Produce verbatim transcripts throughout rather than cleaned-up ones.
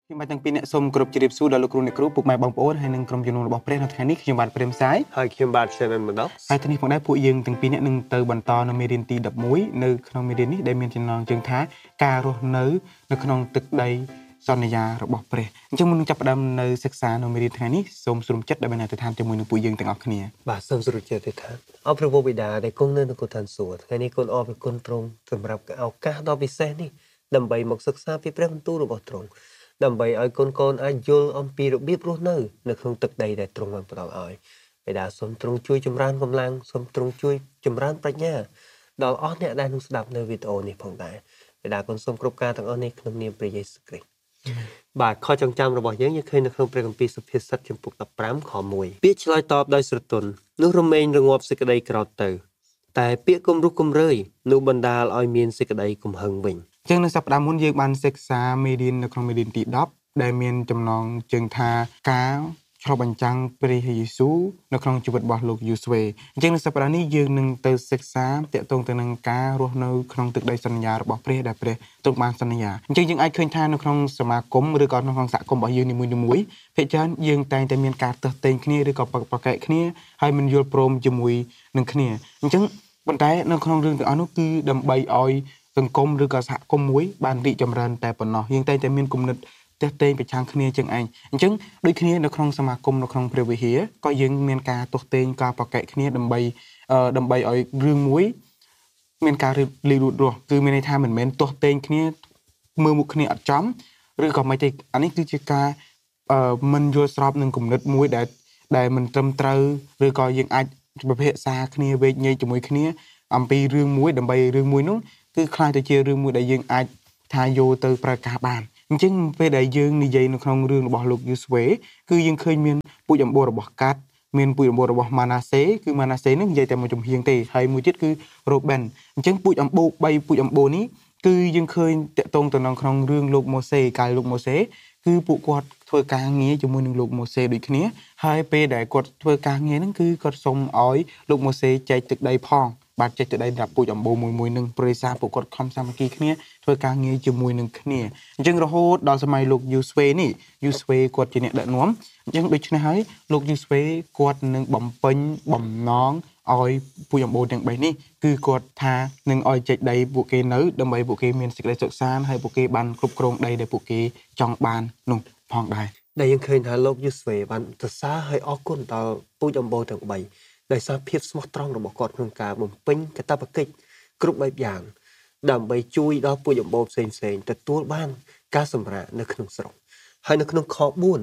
ខ្ញុំបាទទាំងពីរអ្នកសូមគោរពជម្រាបសួរដល់លោកគ្រូអ្នកគ្រូពុកម៉ែបងប្អូនហើយនិងក្រុមជំនុំរបស់ព្រះនៅថ្ងៃនេះខ្ញុំបាទព្រាមសាយហើយខ្ញុំបាទ Shannon Madox ហើយថ្ងៃនេះផងដែរពួកយើងទាំងពីរអ្នកនឹងទៅបន្តនៅមេរៀនទី11នៅក្នុងមេរៀននេះដែលមានចំណងជើងថាការរស់នៅនៅក្នុងទឹកដីសន្យារបស់ព្រះអញ្ចឹងមុននឹងចាប់ផ្ដើមនៅសិក្សានៅមេរៀនថ្ងៃនេះសូមសូមចិត្តដើម្បីអធិដ្ឋានជាមួយនឹងពួកយើងទាំងអស់គ្នាបាទសូមសូមចិត្តអធិដ្ឋានអរព្រះវរបិតាដែលគង់នៅនគរឋានសួគ៌ថ្ងៃនេះគុណអរព្រះគុណទ្រង់សម្រាប់ឱកាសដ៏ពិសេសនេះដើម្បីមកសិក្សាពីព្រះបន្ទូលរបស់ទ្រង់ដើម្បីឲ្យកូនកូនអាចយល់អំពីរបៀបរស់នៅនៅក្នុងទឹកដីដែលទ្រង់បានផ្ដល់ឲ្យបិតាសូមទ្រង់ជួយចម្រើនកម្លាំងសូមទ្រង់ជួយចម្រើនប្រាជ្ញាដល់អស់អ្នកដែលនឹងស្ដាប់នៅវីដេអូនេះផងដែរបិតាគុណសូមគ្រប់ការទាំងអស់នេះក្នុងនាមព្រះយេស៊ូវគ្រីស្ទបាទខចងចាំរបស់យើងយើងឃើញនៅក្នុងព្រះគម្ពីរសុភាសិតចំពុកដប់ប្រាំខ1ពាក្យឆ្លើយតបដោយស្រទន់នោះរមែងរងាប់សេចក្តីក្រោធទៅតែពាក្យគំរុះគំរើយនោះបណ្ដាលឲ្យមានសេចក្តីកំហឹងវិញអញ្ចឹងនៅសប្តាហ៍មុនយើងបានសិក្សាមេរៀននៅក្នុងមេរៀនទី10ដែលមានចំណងជើងថាការឆ្លុះបញ្ចាំងព្រះយេស៊ូវនៅក្នុងជីវិតរបស់លោកយូស្វេអញ្ចឹងនៅសប្តាហ៍នេះយើងនឹងទៅសិក្សាទាក់ទងទៅនឹងការរស់នៅក្នុងទឹកដីសន្យារបស់ព្រះដែលព្រះទ្រង់បានសន្យាអញ្ចឹងយើងអាចឃើញថានៅក្នុងសមាគមឬក៏នៅក្នុងសហគមន៍របស់យើងនីមួយៗភាគច្រើនយើងតែងតែមានការទើសទែងគ្នាឬក៏ប្រកែកគ្នាហើយមិនយល់ព្រមជាមួយនឹងគ្នាអញ្ចឹងប៉ុន្តែនៅក្នុងរឿងទាំងអស់នោះគឺដើម្បីឲ្យសង្គមឬក៏សហគមន៍មួយបានរីកចម្រើនតែប៉ុណ្ណោះយើងតែងតែមានគំនិតទះតេងប្រឆាំងគ្នាជាងឯងអញ្ចឹងដូចគ្នានៅក្នុងសមាគមនៅក្នុងព្រះវិហារក៏យើងមានការទោះតេងការប្រកែកគ្នាដើម្បីដើម្បីឲ្យរឿងមួយមានការរីករូតរស់គឺមានន័យថាមិនមែនទោះតេងគ្នាមើលមុខគ្នាអត់ចំឬក៏មិនទេអានេះគឺជាការមិនយល់ស្របនឹងគំនិតមួយដែលដែលមិនត្រឹមត្រូវឬក៏យើងអាចពិភាក្សាគ្នាវែកញែកជាមួយគ្នាអំពីរឿងមួយដើម្បីរឿងមួយនោះគឺខ្លាចទៅជារឿងមួយដែលយើងអាចថាយកទៅប្រើការបានអញ្ចឹងពេលដែលយើងនិយាយនៅក្នុងរឿងរបស់លោកយូស្វេគឺយើងឃើញមានពូជអម្បូររបស់កាត់មានពូជអម្បូររបស់ម៉ាណាសេគឺម៉ាណាសេនឹងនិយាយតែមួយចំហៀងទេហើយមួយទៀតគឺរ៉ូបេនអញ្ចឹងពូជអម្បូរ3ពូជអម្បូរនេះគឺយើងឃើញតកតងទៅនៅក្នុងរឿងលោកម៉ូសេកាលលោកម៉ូសេគឺពួកគាត់ធ្វើការងារជាមួយនឹងលោកម៉ូសេដូចគ្នាហើយពេលដែលគាត់ធ្វើការងារហ្នឹងគឺគាត់សុំឲ្យលោកម៉ូសេចែកទឹកដីផងបាទចេះទៅដីដល់ពូជអម្បូរមួយមួយនឹងព្រោះសារពួកគាត់ខំសាមគ្គីគ្នាធ្វើការងារជាមួយនឹងគ្នាអញ្ចឹងរហូតដល់សម័យលោកយូស្វេនេះយូស្វេគាត់ជាអ្នកដឹកនាំអញ្ចឹងដូច្នេះហើយលោកយូស្វេគាត់នឹងបំពេញបំណងឲ្យពូជអម្បូរទាំង3នេះគឺគាត់ថានឹងឲ្យចេញដីពួកគេនៅដើម្បីពួកគេមានសេចក្តីសុខសាន្តហើយពួកគេបានគ្រប់គ្រងដីដែលពួកគេចង់បាននោះផងដែរដែលយើងឃើញថាលោកយូស្វេបានសរសើរឲ្យអរគុណដល់ពូជអម្បូរទាំង3ដោយសារភាពស្មោះត្រង់របស់គាត់ក្នុងការបំពេញកាតព្វកិច្ចគ្រប់បែបយ៉ាងដើម្បីជួយដល់ពូជអម្បូរផ្សេងៗទទួលបានការសម្រាកនៅក្នុងស្រុកហើយនៅក្នុងខ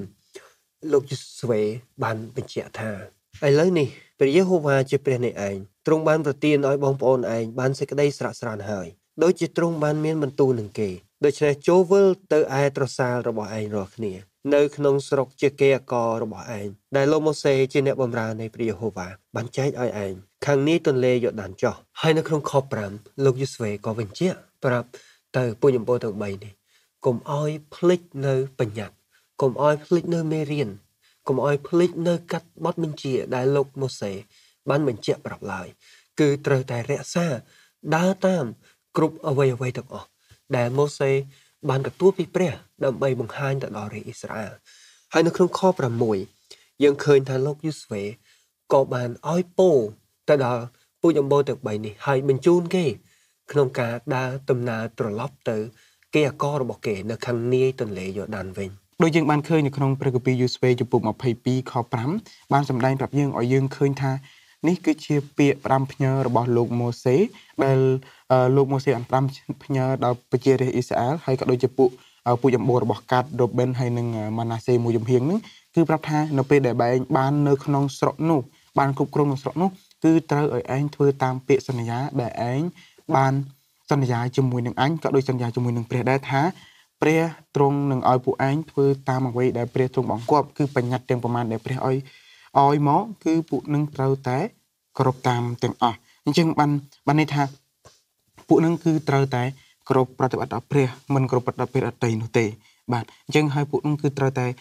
4លោកយូស្វេបានបញ្ជាក់ថាឥឡូវនេះព្រះយេហូវ៉ាជាព្រះនៃឯងទ្រង់បានប្រទានឲ្យបងប្អូនឯងបានសេចក្តីស្រស់ស្រានហើយដូចជាទ្រង់បានមានបន្ទូលនឹងគេដូច្នេះចូលវិលទៅឯត្រសាលរបស់ឯងរាល់គ្នានៅក្នុងស្រុកជាគេអករបស់ឯងដែលលោកម៉ូសេជាអ្នកបម្រើនៃព្រះយេហូវ៉ាបានចែកឲ្យឯងខាងនេះទន្លេយ៉ូដានចុះហើយនៅក្នុងខ5លោកយូស្វេក៏បញ្ជាក់ប្រាប់ទៅពូជអម្បូរទាំង3នេះកុំឲ្យភ្លេចនៅបញ្ញត្តិកុំឲ្យភ្លេចនៅមេរៀនកុំឲ្យភ្លេចនៅកាត់បទបញ្ជាដែលលោកម៉ូសេបានបញ្ជាក់ប្រាប់ឡើយគឺត្រូវតែរក្សាដើរតាមគ្រប់អ្វីអ្វីទាំងអស់ដែលម៉ូសេបានទទួលពីព្រះដើម្បីបង្ហាញទៅដល់រាជអ៊ីស្រាអែលហើយនៅក្នុងខ6យើងឃើញថាលោកយូស្វេក៏បានឲ្យពោទៅដល់ពូជអម្បូរទាំង3នេះហើយបញ្ជូនគេក្នុងការដើរដំណើរត្រឡប់ទៅគេអករបស់គេនៅខាងនាយទន្លេយ៉ូដានវិញដូចយើងបានឃើញនៅក្នុងព្រះគម្ពីរយូស្វេចំពុក22ខ5បានសម្ដែងប្រាប់យើងឲ្យយើងឃើញថានេះគឺជាពាក្យផ្ដាំផ្ញើរបស់លោកម៉ូសេដែលលោកម៉ូសេបានផ្ដាំផ្ញើដល់ប្រជារាស្ត្រអ៊ីស្រាអែលហើយក៏ដូចជាពួកពូជអម្បូររបស់កាត់រ៉ូបេនហើយនិងម៉ាណាសេមួយចំហៀងហ្នឹងគឺប្រាប់ថានៅពេលដែលបែងបាននៅក្នុងស្រុកនោះបានគ្រប់គ្រងក្នុងស្រុកនោះគឺត្រូវឲ្យឯងធ្វើតាមពាក្យសន្យាដែលឯងបានសន្យាជាមួយនឹងអញក៏ដូចសន្យាជាមួយនឹងព្រះដែរថាព្រះទ្រង់នឹងឲ្យពួកឯងធ្វើតាមអ្វីដែលព្រះទ្រង់បង្គាប់គឺបញ្ញត្តិទាំងប្រមាណដែលព្រះឲ្យឲ្យមកគឺពួកនឹងត្រូវតែគ្រប់តាមទាំងអស់អញ្ចឹងបានបានន័យថាពួកនឹងគឺត្រូវតែគ្រប់ប្រតិបត្តិដល់ព្រះមិនគ្រប់ប្រតិបត្តិដល់ព្រះអតីនោះទេបាទអញ្ចឹងហើយពួកនឹងគឺត្រូវតែ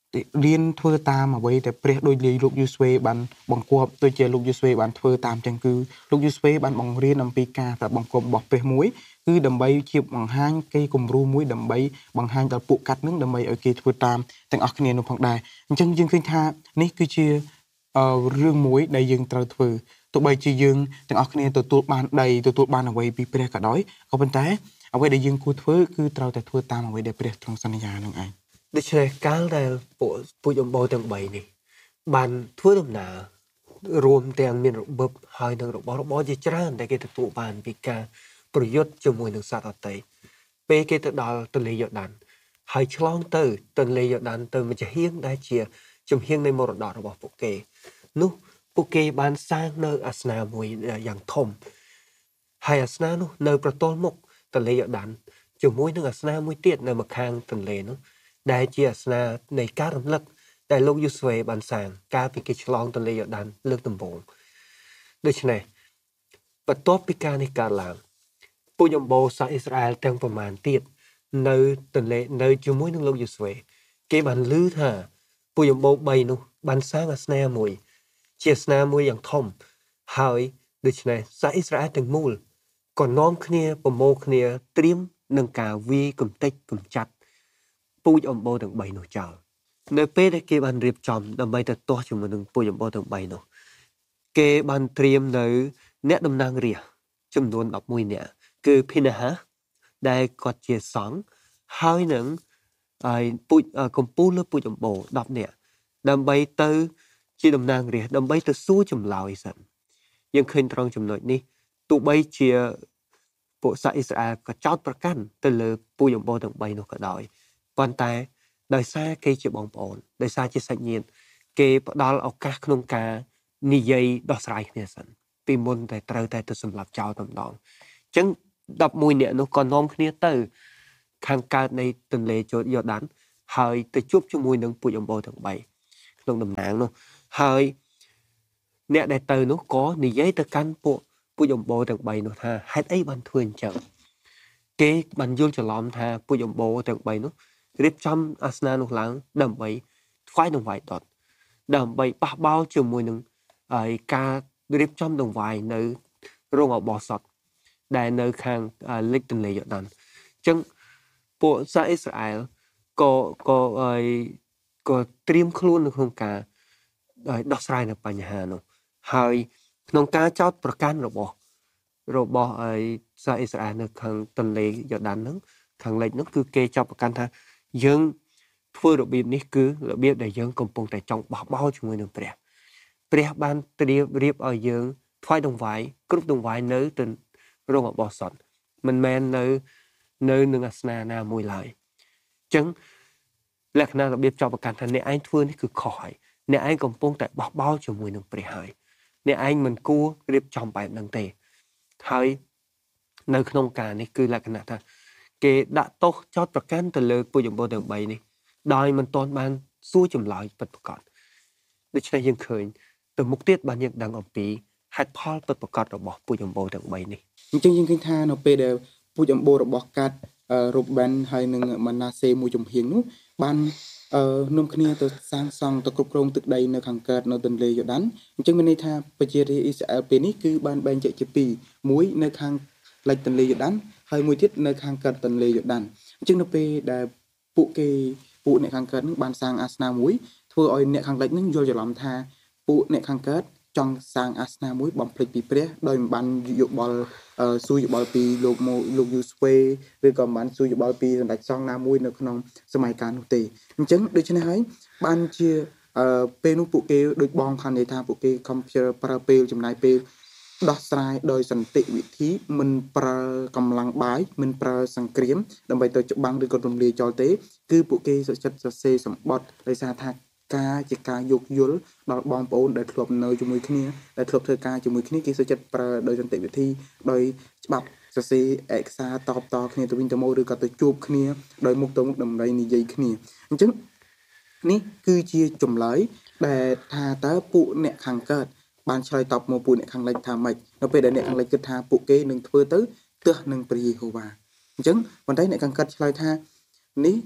រៀនធ្វើតាមអ្វីដែលព្រះដូចលាយលោកយូស្វេបានបង្គាប់ដូចជាលោកយូស្វេបានធ្វើតាមចឹងគឺលោកយូស្វេបានបង្រៀនអំពីការតែបង្គាប់របស់ព្រះមួយគឺដើម្បីជាបង្ហាញគេគំរូមួយដើម្បីបង្ហាញដល់ពួកកាត់នឹងដើម្បីឲ្យគេធ្វើតាមទាំងអស់គ្នានោះផងដែរអញ្ចឹងយើងឃើញថានេះគឺជារឿងមួយដែលយើងត្រូវធ្វើទោះបីជាយើងទាំងអស់គ្នាទទួលបានដីទទួលបានអ្វីពីព្រះក៏ដោយក៏ប៉ុន្តែអ្វីដែលយើងគួរធ្វើគឺត្រូវតែធ្វើតាមអ្វីដែលព្រះទ្រង់សន្យានឹងឯងដូច្នេះកាលដែលពួកពូជអម្បូរទាំងបីនេះបានធ្វើដំណើររួមទាំងមានរបបហើយនឹងរបស់របរជាច្រើនដែលគេទទួលបានពីការប្រយុទ្ធជាមួយនឹងសត្វអតីតពេលគេទៅដល់ទន្លេយ៉ូដានហើយឆ្លងទៅទន្លេយ៉ូដានទៅម្ចាស់ហៀងដែលជាជំហៀងនៃមរតករបស់ពួកគេនោះពួកគេបានសាងនៅអាសនៈមួយយ៉ាងធំហើយអាសនៈនោះនៅប្រទល់មុខទន្លេយ៉ូដានជាមួយនឹងអាសនៈមួយទៀតនៅម្ខាងទន្លេនោះដែលជាអាសនៈនៃការរំលឹកដែលលោកយូស្វេបានសាងកាលពីគេឆ្លងទន្លេយ៉ូដានលើកដំបូងដូច្នេះបន្ទាប់ពីការនេះកើតឡើងពូជអម្បូរសាសអ៊ីស្រាអែលទាំងប្រមាណទៀតនៅទន្លេនៅជាមួយនឹងលោកយូស្វេគេបានឮថាពូជអម្បូរបីនោះបានសាងអាសនៈមួយជាអាសនៈមួយយ៉ាងធំហើយដូច្នេះសាសអ៊ីស្រាអែលទាំងមូលក៏នាំគ្នាប្រមូលគ្នាត្រៀមនឹងការវាយកំទេចកំចាត់ពូជអម្បូរទាំងបីនោះចោលនៅពេលដែលគេបានរៀបចំដើម្បីទៅទាស់ជាមួយនឹងពូជអម្បូរទាំងបីនោះគេបានត្រៀមនៅអ្នកតំណាងរាស្ត្រចំនួនដប់មួយនាក់គឺភីណាហាដែលគាត់ជាសង្ឃហើយនឹងហើយពូជកំពូលលើពូជអម្បូរដប់នាក់ដើម្បីទៅជាតំណាងរាស្ត្រដើម្បីទៅសួរចម្លើយសិនយើងឃើញត្រង់ចំណុចនេះទោះបីជាពួកសាសអ៊ីស្រាអែលក៏ចោទប្រកាន់ទៅលើពូជអម្បូរទាំងបីនោះក៏ដោយប៉ុន្តែដោយសារគេជាបងប្អូនដោយសារជាសាច់ញាតិគេផ្ដល់ឱកាសក្នុងការនិយាយដោះស្រាយគ្នាសិនពីមុនតែត្រូវតែទៅសម្លាប់ចោលតែម្ដងអញ្ចឹងដប់មួយនាក់នោះក៏នាំគ្នាទៅខាងកើតនៃទន្លេយ៉ូដានហើយទៅជួបជាមួយនឹងពូជអម្បូរទាំងបីក្នុងតំណាងនោះហើយអ្នកដែលទៅនោះក៏និយាយទៅកាន់ពួកពូជអម្បូរទាំងបីនោះថាហេតុអីបានធ្វើអញ្ចឹងគេបានយល់ច្រឡំថាពូជអម្បូរទាំងបីនោះរៀបចំអាសនៈនោះឡើងដើម្បីថ្វាយដង្វាយដុតដើម្បីបះបោរជាមួយនឹងហើយការរៀបចំដង្វាយនៅរោងអបោះសតដែលនៅខាងលិចទន្លេយ៉ូដានអញ្ចឹងពួកសាសអ៊ីស្រាអែលក៏ក៏ហើយក៏ត្រៀមខ្លួននៅក្នុងការដោះស្រាយនៅបញ្ហានោះហើយក្នុងការចោទប្រកាន់របស់របស់ហើយសាសអ៊ីស្រាអែលនៅខាងទន្លេយ៉ូដានហ្នឹងខាងលិចហ្នឹងគឺគេចោទប្រកាន់ថាយើងធ្វើរបៀបនេះគឺរបៀបដែលយើងកំពុងតែចង់បះបោរជាមួយនឹងព្រះព្រះបានត្រៀមរៀបឲ្យយើងថ្វាយដង្វាយគ្រប់ដង្វាយនៅទៅរោងអបោះសតមិនមែននៅនៅនឹងអាសនៈណាមួយឡើយអញ្ចឹងលក្ខណៈរបៀបចោទប្រកាន់ថាអ្នកឯងធ្វើនេះគឺខុសហើយអ្នកឯងកំពុងតែបះបោរជាមួយនឹងព្រះហើយអ្នកឯងមិនគួររៀបចំបែបហ្នឹងទេហើយនៅក្នុងការនេះគឺលក្ខណៈថាគេដាក់ទោសចោទប្រកាន់ទៅលើពូជអម្បូរទាំងបីនេះដោយមិនទាន់បានសួរចម្លើយពិតប្រាកដដូច្នេះយើងឃើញទៅមុខទៀតបានយើងដឹងអំពីហេតុផលពិតប្រាកដរបស់ពូជអម្បូរទាំងបីនេះអញ្ចឹងយើងឃើញថានៅពេលដែលពូជអម្បូររបស់កាត់រូបេនហើយនិងម៉ាណាសេមួយចំហៀងនោះបានអឺនាំគ្នាទៅសាងសង់ទៅគ្រប់គ្រងទឹកដីនៅខាងកើតនៅទន្លេយ៉ូដានអញ្ចឹងមានន័យថាប្រជារាស្ត្រអ៊ីស្រាអែលពេលនេះគឺបានបែងចែកជាពីរមួយនៅខាងលិចទន្លេយ៉ូដានហើយមួយទៀតនៅខាងកើតទន្លេយ៉ូដានអញ្ចឹងនៅពេលដែលពួកគេពួកអ្នកខាងកើតនឹងបានសាងអាសនៈមួយធ្វើឲ្យអ្នកខាងលិចនឹងយល់ច្រឡំថាពួកអ្នកខាងកើតចង់សាងអាសនៈមួយបំភ្លេចពីព្រះដោយមិនបានយោបល់សួរយោបល់ពីលោកលោកយូស្វេឬក៏មិនបានសួរយោបល់ពីសម្ដេចសង្ឃណាមួយនៅក្នុងសម័យកាលនោះទេអញ្ចឹងដូច្នេះហើយបានជាពេលនោះពួកគេដូចបងខាងនិយាយថាពួកគេខំប្រើពេលចំណាយពេលដោះស្រាយដោយសន្តិវិធីមិនប្រើកម្លាំងបាយមិនប្រើសង្គ្រាមដើម្បីទៅច្បាំងឬក៏រំលាយចោលទេគឺពួកគេសុខចិត្តសរសេរសម្បត្តិដោយសារថាការជាការយោគយល់ដល់បងប្អូនដែលធ្លាប់នៅជាមួយគ្នាដែលធ្លាប់ធ្វើការជាមួយគ្នាគេសុខចិត្តប្រើដោយសន្តិវិធីដោយច្បាប់សរសេរឯកសារតបតគ្នាទៅវិញទៅមកឬក៏ទៅជួបគ្នាដោយមុខទៅមុខដើម្បីនិយាយគ្នាអញ្ចឹងនេះគឺជាចម្លើយដែលថាតើពួកអ្នកខាងកើតបានឆ្លើយតបមកពួកអ្នកខាងលិចថាម៉េចនៅពេលដែលអ្នកខាងលិចគិតថាពួកគេនឹងធ្វើទៅទើសនឹងព្រះយេហូវ៉ាអញ្ចឹងប៉ុន្តែអ្នកខាងកើតឆ្លើយថានេះ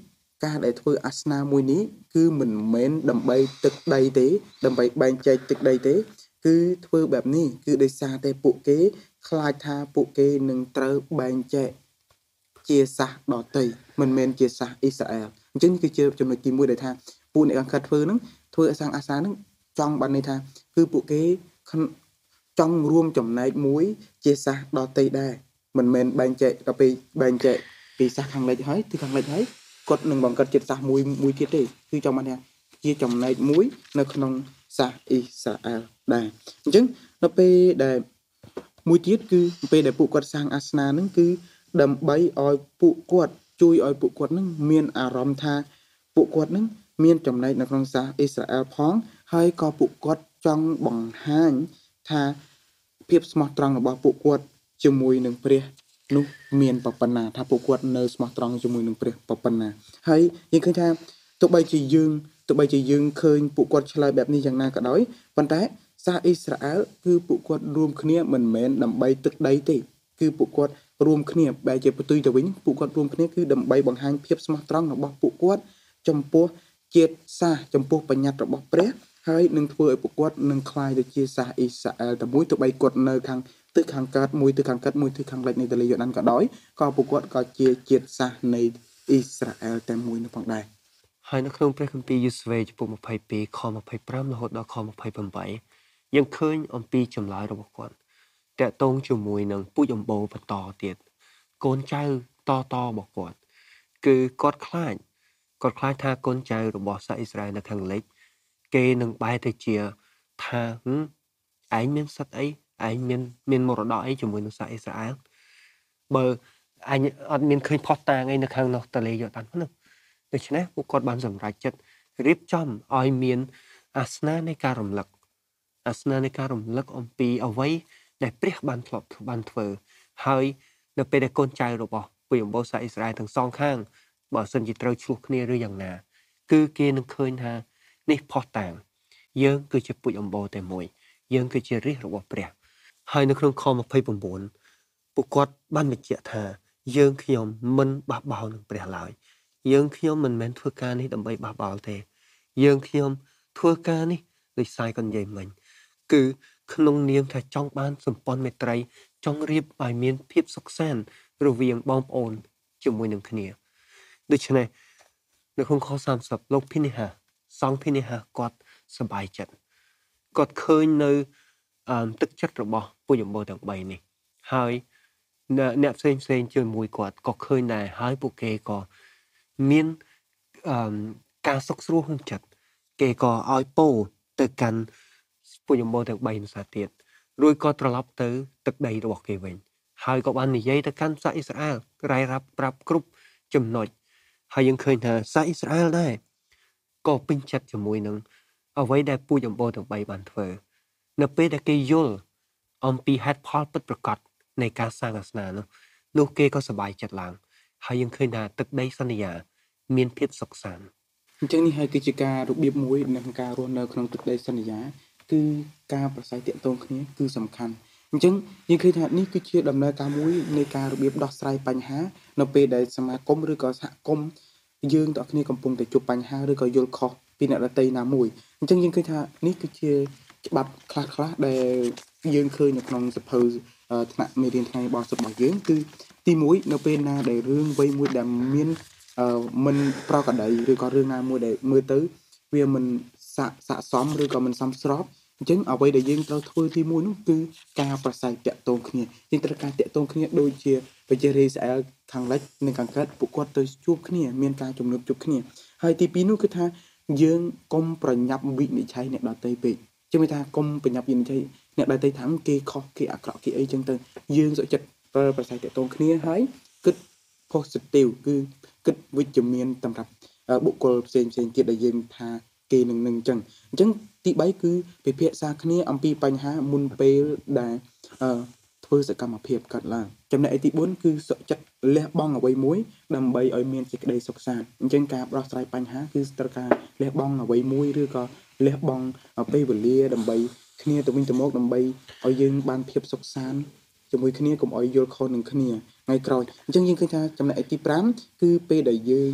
ការដែលធ្វើអាសនាមួយនេះគឺមិនមែនដើម្បីទឹកដីទេដើម្បីបែងចែកទឹកដីទេគឺធ្វើបែបនេះគឺដោយសារតែពួកគេខ្លាចថាពួកគេនឹងត្រូវបែងចែកជាសាសដតីមិនមែនជាសាសអ៊ីស្រាអែលអញ្ចឹងគឺជាចំណុចទីមួយដែលថាពួកអ្នកខាងកើតធ្វើហ្នឹងធ្វើសាសអាសាហ្នឹងចង់បានន័យថាគឺពួកគេចង់រួមចំណែកមួយជាសាសដតីដែរមិនមែនបែងចែកទៅពីបែងចែកពីសាសខាងលិចហើយទីខាងលិចហើយគាត់នឹងបង្កើតជាតិសាសមួយមួយទៀតទេគឺចង់បានថាជាចំណែកមួយនៅក្នុងសាសអ៊ីស្រាអែលដែរអញ្ចឹងនៅពេលដែលមួយទៀតគឺពេលដែលពួកគាត់សាងអាសនាហ្នឹងគឺដើម្បីឲ្យពួកគាត់ជួយឲ្យពួកគាត់នឹងមានអារម្មណ៍ថាពួកគាត់នឹងមានចំណែកនៅក្នុងសាសអ៊ីស្រាអែលផងហើយក៏ពួកគាត់ចង់បង្ហាញថាភាពស្មោះត្រង់របស់ពួកគាត់ជាមួយនឹងព្រះនោះមានប៉ុណ្ណាថាពួកគាត់នៅស្មោះត្រង់ជាមួយនឹងព្រះប៉ុណ្ណាហើយយើងឃើញថាទោះបីជាយើងទោះបីជាយើងឃើញពួកគាត់ឆ្លើយបែបនេះយ៉ាងណាក៏ដោយប៉ុន្តែសាសអ៊ីស្រាអែលគឺពួកគាត់រួមគ្នាមិនមែនដើម្បីទឹកដីទេគឺពួកគាត់រួមគ្នាបែរជាផ្ទុយទៅវិញពួកគាត់រួមគ្នាគឺដើម្បីបង្ហាញភាពស្មោះត្រង់របស់ពួកគាត់ចំពោះជាតិសាសចំពោះបញ្ញត្តិរបស់ព្រះហើយនឹងធ្វើឲ្យពួកគាត់នឹងคล้ายទៅជាសាសអ៊ីស្រាអែលតែមួយទោះបីគាត់នៅខាងទិសខាងកើតមួយទិសខាងកើតមួយទិសខាងលិចនៃទន្លេយ៉ូដានក៏ដោយក៏ពួកគាត់ក៏ជាជាតិសាសនៃអ៊ីស្រាអែលតែមួយនោះផងដែរហើយនៅក្នុងព្រះគម្ពីរយូស្វេចំពោះยี่สิบสองខยี่สิบห้ารហូតដល់ខยี่สิบแปดយើងឃើញអំពីចម្លើយរបស់គាត់តាក់ទងជាមួយនឹងពូជអម្បូរបន្តទៀតកូនចៅតតរបស់គាត់គឺគាត់ខ្លាចគាត់ខ្លាចថាកូនចៅរបស់សាសអ៊ីស្រាអែលនៅខាងលិចគេនឹងបែរទៅជាថាឯងមានសិទ្ធអីឯងមានមានមរតកអីជាមួយនឹងសាសអ៊ីស្រាអែលបើអញអត់មានឃើញផុសតាងអីនៅខាងនោះទន្លេយ៉ូដានហ្នឹងដូច្នេះពួកគាត់បានសម្រេចចិត្តរៀបចំឲ្យមានអាសនានៃការរំលឹកអាសនានៃការរំលឹកអំពីអ្វីដែលព្រះបានធ្លាប់បានធ្វើហើយនៅពេលដែលកូនចៅរបស់ពុយអម្បូរសាសអ៊ីស្រាអែលទាំងសងខាងបើសិនជាត្រូវឆ្លោះគ្នាឬយ៉ាងណាគឺគេនឹងឃើញថានេះផុសតាងយើងគឺជាពុជអម្បូរតែមួយយើងគឺជារាជរបស់ព្រះហើយនៅក្នុងខยี่สิบเก้าពួកគាត់បានបញ្ជាក់ថាយើងខ្ញុំមិនបះបោរនឹងព្រះឡើយយើងខ្ញុំមិនមែនធ្វើការនេះដើម្បីបះបោរទេយើងខ្ញុំធ្វើការនេះដូចសាយកនិយាយមិញគឺក្នុងនាមថាចង់បានសម្ព័ន្ធមេត្រីចង់រៀបឲ្យមានភាពសុខសាន្តរវាងបងប្អូនជាមួយនឹងគ្នាដូច្នេះនៅក្នុងខសាមសិបលោកភីនីហាសង្ឃភីនីហាគាត់សប្បាយចិត្តគាត់ឃើញនៅអឺទឹកចិត្តរបស់ពុជអម្បូរទាំងបីនេះហើយអ្នកផ្សេងផ្សេងជាមួយគាត់ក៏ឃើញដែរហើយពួកគេក៏មានអឺការសុខស្រួលក្នុងចិត្តគេក៏ឲ្យពោទៅកាន់ពុជអម្បូរទាំងបីភាសាទៀតរួចក៏ត្រឡប់ទៅទឹកដីរបស់គេវិញហើយក៏បាននិយាយទៅកាន់សាសអ៊ីស្រាអែលរាយរាប់ប្រាប់គ្រប់ចំណុចហើយយើងឃើញថាសាសអ៊ីស្រាអែលដែរក៏ពេញចិត្តជាមួយនឹងអ្វីដែលពុជអម្បូរទាំងបីបានធ្វើនៅពេលដែលគេយល់អំពីហេតុផលពិតប្រាកដនៃការសាងអាសនានោះនោះគេក៏សប្បាយចិត្តឡើងហើយយើងឃើញថាទឹកដីសន្យាមានភាពសុខសាន្តអញ្ចឹងនេះហើយគឺជាការរបៀបមួយនៅក្នុងការរស់នៅក្នុងទឹកដីសន្យាគឺការប្រស័យតាក់ទងគ្នាគឺសំខាន់អញ្ចឹងយើងឃើញថានេះគឺជាដំណើរការមួយនៃការរបៀបដោះស្រាយបញ្ហានៅពេលដែលសមាគមឬក៏សហគមន៍យើងទាំងគ្នាកំពុងតែជួបបញ្ហាឬក៏យល់ខុសពីអ្នកដទៃណាមួយអញ្ចឹងយើងឃើញថានេះគឺជាច្បាប់ខ្លះខ្លះដែលយើងឃើញនៅក្នុងសភៅថ្នាក់មេរៀនថ្ងៃបោះសុទ្ធរបស់យើងគឺទីមួយនៅពេលណាដែលរឿងវ័យមួយដែលមានអឺមិនប្រក្រតីឬក៏រឿងណាមួយដែលមើលទៅវាមិនស័ក្តិស័ក្តិសមឬក៏មិនសមស្របអញ្ចឹងអ្វីដែលយើងត្រូវធ្វើទីមួយនោះគឺការប្រស័យតាក់ទងគ្នាយើងត្រូវការតាក់ទងគ្នាដូចជាប្រជារាស្ត្រអ៊ីស្រាអែលខាងលិចនិងខាងកើតពួកគាត់ទៅជួបគ្នាមានការជំនួបជួបគ្នាហើយទីពីរនោះគឺថាយើងកុំប្រញាប់វិនិច្ឆ័យអ្នកដទៃពេកជឿថាកុំប្រញាប់វិនិច្ឆ័យអ្នកដទៃថាគេខុសគេអាក្រក់គេអីចឹងទៅយើងសុខចិត្តប្រើប្រស័យតាក់ទងគ្នាហើយគិត positive គឺគិតវិជ្ជមានសម្រាប់បុគ្គលផ្សេងផ្សេងទៀតដែលយើងថាគេនឹងនឹងអញ្ចឹងអញ្ចឹងទីបីគឺពិភាក្សាគ្នាអំពីបញ្ហាមុនពេលដែលអឺធ្វើសកម្មភាពកើតឡើងចំណែកឯទីបួនគឺសុខចិត្តលះបង់អ្វីមួយដើម្បីឲ្យមានសេចក្តីសុខសាន្តអញ្ចឹងការដោះស្រាយបញ្ហាគឺត្រូវការលះបង់អ្វីមួយឬក៏លះបង់ពេលវេលាដើម្បីគ្នាទៅវិញទៅមកដើម្បីឲ្យយើងបានភាពសុខសាន្តជាមួយគ្នាកុំឲ្យយល់ខុសនឹងគ្នាថ្ងៃក្រោយអញ្ចឹងយើងឃើញថាចំណែកឯទីប្រាំគឺពេលដែលយើង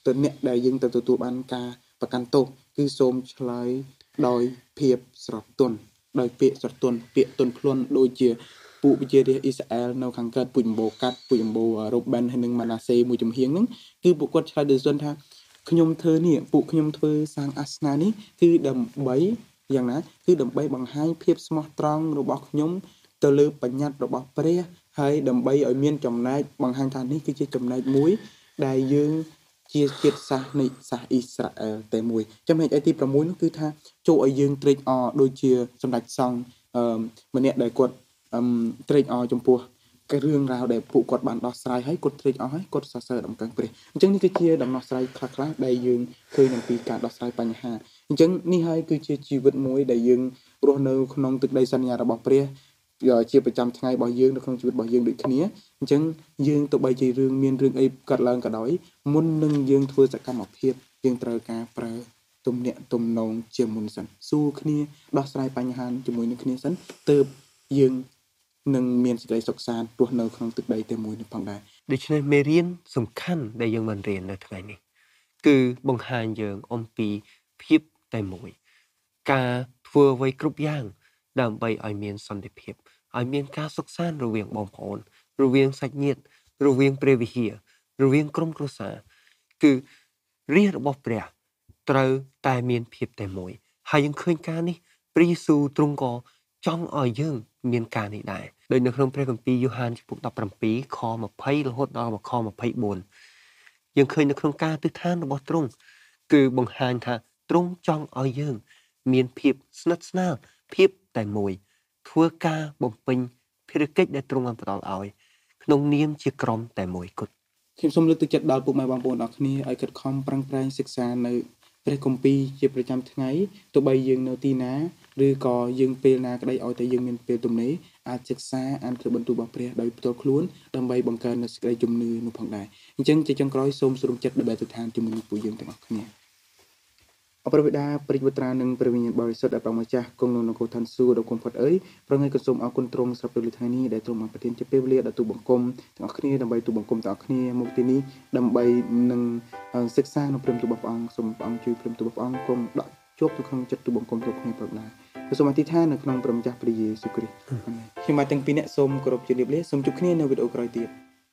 ទៅអ្នកដែលយើងទៅទទួលបានការប្រកាន់ទោសគឺសូមឆ្លើយដោយភាពស្រទន់ដោយពាក្យស្រទន់ពាក្យទន់ភ្លន់ដូចជាពួកវិជារាជអ៊ីស្រាអែលនៅខាងកើតពុជម្បូកាត់ពុជម្បូរ៉ូបេនហើយនិងម៉ាណាសេមួយចំហៀងហ្នឹងគឺពួកគាត់ឆ្លើយដោយសន្និថាខ្ញុំធ្វើនេះពួកខ្ញុំធ្វើសាងអាសនានេះគឺដើម្បីយ៉ាងណាគឺដើម្បីបង្ហាញភាពស្មោះត្រង់របស់ខ្ញុំទៅលើបញ្ញត្តិរបស់ព្រះហើយដើម្បីឲ្យមានចំណែកបង្ហាញថានេះគឺជាចំណែកមួយដែលយើងជាជាតិសាសន៍នៃសាសអ៊ីស្រាអែលតែមួយចំណែកឯទី6នោះគឺថាចូលឲ្យយើងត្រេកអរដូចជាសម្ដេចសង្ឃអឺម្នាក់ដែលគាត់អឺត្រេកអរចំពោះcái រឿងរ៉ាវដែលពួកគាត់បានដោះស្រាយហើយគាត់ត្រេកអរហើយគាត់សរសើរដំណឹងព្រះអញ្ចឹងនេះគឺជាដំណោះស្រាយខ្លះៗដែលយើងឃើញអំពីការដោះស្រាយបញ្ហាអញ្ចឹងនេះហើយគឺជាជីវិតមួយដែលយើងរស់នៅក្នុងទឹកដីសន្យារបស់ព្រះជាប្រចាំថ្ងៃរបស់យើងនៅក្នុងជីវិតរបស់យើងដូចគ្នាអញ្ចឹងយើងទៅបីជារឿងមានរឿងអីកើតឡើងក៏ដោយមុននឹងយើងធ្វើសកម្មភាពយើងត្រូវការប្រើទំនាក់ទំនងជាមុនសិនសួរគ្នាដោះស្រាយបញ្ហាជាមួយនឹងគ្នាសិនទើបយើងនឹងមានសេចក្តីសុខសាន្តរស់នៅក្នុងទឹកដីតែមួយនេះផងដែរដូច្នេះមេរៀនសំខាន់ដែលយើងបានរៀននៅថ្ងៃនេះគឺបង្ហាញយើងអំពីភាពតែមួយការធ្វើអ្វីគ្រប់យ៉ាងដើម្បីឲ្យមានសន្តិភាពឲ្យមានការសុខសាន្តរវាងបងប្អូនរវាងសាច់ញាតិរវាងព្រះវិហាររវាងក្រុមគ្រួសារគឺរាជរបស់ព្រះត្រូវតែមានភាពតែមួយហើយយើងឃើញការនេះព្រះយេស៊ូវទ្រង់ក៏ចង់ឲ្យយើងមានការនេះដែរដោយនៅក្នុងព្រះគម្ពីរយូហានចំពុកដប់ប្រាំពីរខยี่สิบរហូតដល់ខยี่สิบสี่យើងឃើញនៅក្នុងការទិដ្ឋានរបស់ទ្រង់គឺបង្ហាញថាទ្រង់ចង់ឲ្យយើងមានភាពស្និទ្ធស្នាលភាពតែមួយធ្វើការបំពេញភារកិច្ចដែលទ្រង់បានផ្ដល់ឲ្យក្នុងនាមជាក្រុមតែមួយគត់ខ្ញុំសូមលើកទឹកចិត្តដល់ពុកម៉ែបងប្អូនអរគ្នាឲ្យខិតខំប្រឹងប្រែងសិក្សានៅព្រះគម្ពីរជាប្រចាំថ្ងៃទោះបីយើងនៅទីណាឬក៏យើងពេលណាក្តីឲ្យតែយើងមានពេលទំនេរអាចសិក្សាអានព្រះបន្ទូលរបស់ព្រះដោយផ្ទាល់ខ្លួនដើម្បីបង្កើននូវសេចក្តីជំនឿនោះផងដែរអញ្ចឹងជាចុងក្រោយសូមសូមចិត្តដើម្បីទៅឋានជាមួយនឹងពួកយើងទាំងអស់គ្នាអព្រះបិតាព្រះបុត្រានិងព្រះវិញ្ញាណបរិសុទ្ធដែលព្រះម្ចាស់គង់នៅនគរឋានសួគ៌ដ៏គង់ផុតអើយប្រងើយក៏សូមអរគុណទ្រង់សម្រាប់ពេលថ្ងៃនេះដែលទ្រង់បានប្រទានជាពេលវេលាដល់ទូបង្គំទាំងអស់គ្នាដើម្បីទូបង្គំទាំងអស់គ្នាមកទីនេះដើម្បីនឹងសិក្សានៅព្រមទូរបស់ព្រះអង្គសូមព្រះអង្គជួយព្រមទូរបស់ព្រះអង្គគង់ដាក់ជាប់នៅក្នុងចិត្តទូបង្គំទូគ្នាប្រដែរសូមអធិដ្ឋាននៅក្នុងព្រះម្ចាស់ព្រះយេស៊ូវគ្រីស្ទខ្ញុំបាទទាំងពីរអ្នកសូមគោរពជម្រាបលាសូមជួបគ្នានៅវីដេអូក្រោយទៀត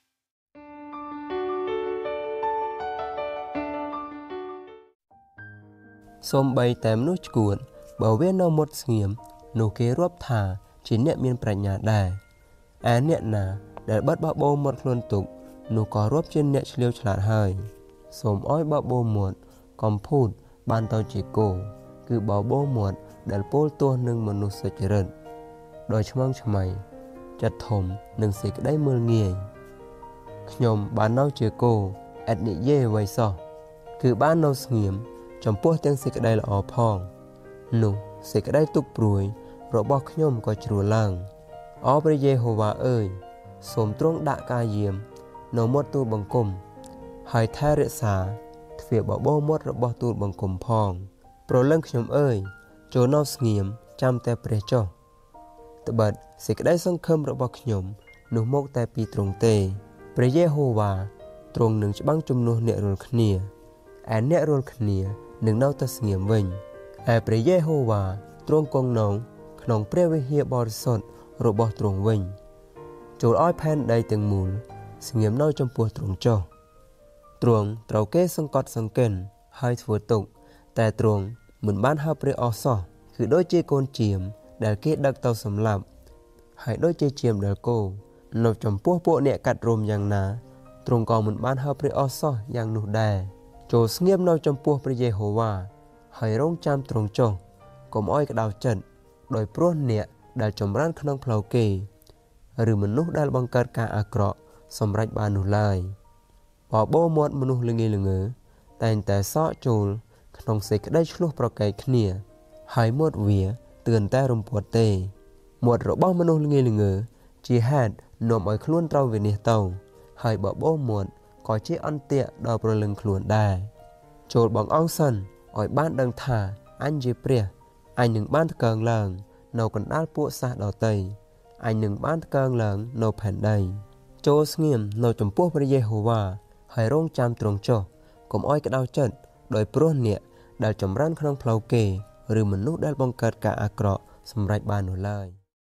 សូម្បីតែមនុស្សឆ្កួតបើវានៅមុតស្ងៀមនោះគេរាប់ថាជាអ្នកមានប្រាជ្ញាដែរឯអ្នកណាដែលបិទបបោមាត់ខ្លួនទុកនោះក៏រាប់ជាអ្នកឆ្លៀវឆ្លាតហើយសូមឲ្យបបោមាត់កំភូតបានទៅជាគោគឺបបោមាត់ដែលពោលទាស់នឹងមនុស្សសុចរិតដោយឆ្មងឆ្មៃចិត្តធំនិងសេចក្តីមើលងាយខ្ញុំបាននៅជាគោឥតនិយាយអ្វីសោះគឺបាននៅស្ងៀមចំពោះទាំងសេចក្តីល្អផងនោះសេចក្តីទុក្ខព្រួយរបស់ខ្ញុំក៏ជ្រួលឡើងអោព្រះយេហូវ៉ាអើយសូមទ្រង់ដាក់ការយាមនៅមាត់ទូលបង្គំហើយថែរក្សាទ្វារបបោមាត់របស់ទូលបង្គំផងប្រលឹងខ្ញុំអើយចូលនៅស្ងៀមចាំតែព្រះចុះត្បិតសេចក្តីសង្ឃឹមរបស់ខ្ញុំនោះមកតែពីទ្រង់ទេព្រះយេហូវ៉ាទ្រង់នឹងច្បាំងជំនួសអ្នករាល់គ្នាឯអ្នករាល់គ្នានឹងនៅតែស្ងៀមវិញឯព្រះយេហូវ៉ាទ្រង់គង់នៅក្នុងព្រះវិហារបរិសុទ្ធរបស់ទ្រង់វិញចូលឲ្យផែនដីទាំងមូលស្ងៀមនៅចំពោះទ្រង់ចុះទ្រង់ត្រូវគេសង្កត់សង្កិនហើយធ្វើទុកតែទ្រង់មិនបានហៅព្រះអស់សោះគឺដូចជាកូនជាមដែលគេដឹកទៅសម្លាប់ហើយដូចជាជាមដែលគោនៅចំពោះពួកអ្នកកាត់រោមយ៉ាងណាទ្រង់ក៏មិនបានហៅព្រះអស់សោះយ៉ាងនោះដែរចូលស្ងៀមនៅចំពោះព្រះយេហូវ៉ាហើយរងចាំទ្រង់ចុះកុំឲ្យក្តៅចិត្តដោយព្រោះអ្នកដែលចម្រើនក្នុងផ្លូវគេឬមនុស្សដែលបង្កើតការអាក្រក់សម្រេចបាននោះឡើយបបោមាត់មនុស្សល្ងីល្ងើតែងតែសក់ចូលក្នុងសេចក្តីឆ្លោះប្រកែកគ្នាហើយមាត់វាទឿនតែរំពាត់ទេមាត់របស់មនុស្សល្ងីល្ងើជាហេតុនាំឲ្យខ្លួនត្រូវវិនិច្ឆ័យទៅហើយបបោមាត់ក៏ជាអន្ទាក់ដល់ប្រលឹងខ្លួនដែរចូលបងអង្គសិនឲ្យបានដឹងថាអញជាព្រះអញនឹងបានថ្កើងឡើងនៅកណ្ដាលពួកសាសដតីអញនឹងបានថ្កើងឡើងនៅផែនដីចូលស្ងៀមនៅចំពោះព្រះយេហូវ៉ាហើយរងចាំទ្រង់ចុះកុំអោយក្តៅចិត្តដោយព្រោះអ្នកដែលចម្រើនក្នុងផ្លូវគេឬមនុស្សដែលបង្កើតការអាក្រក់សម្រេចបាននោះឡើ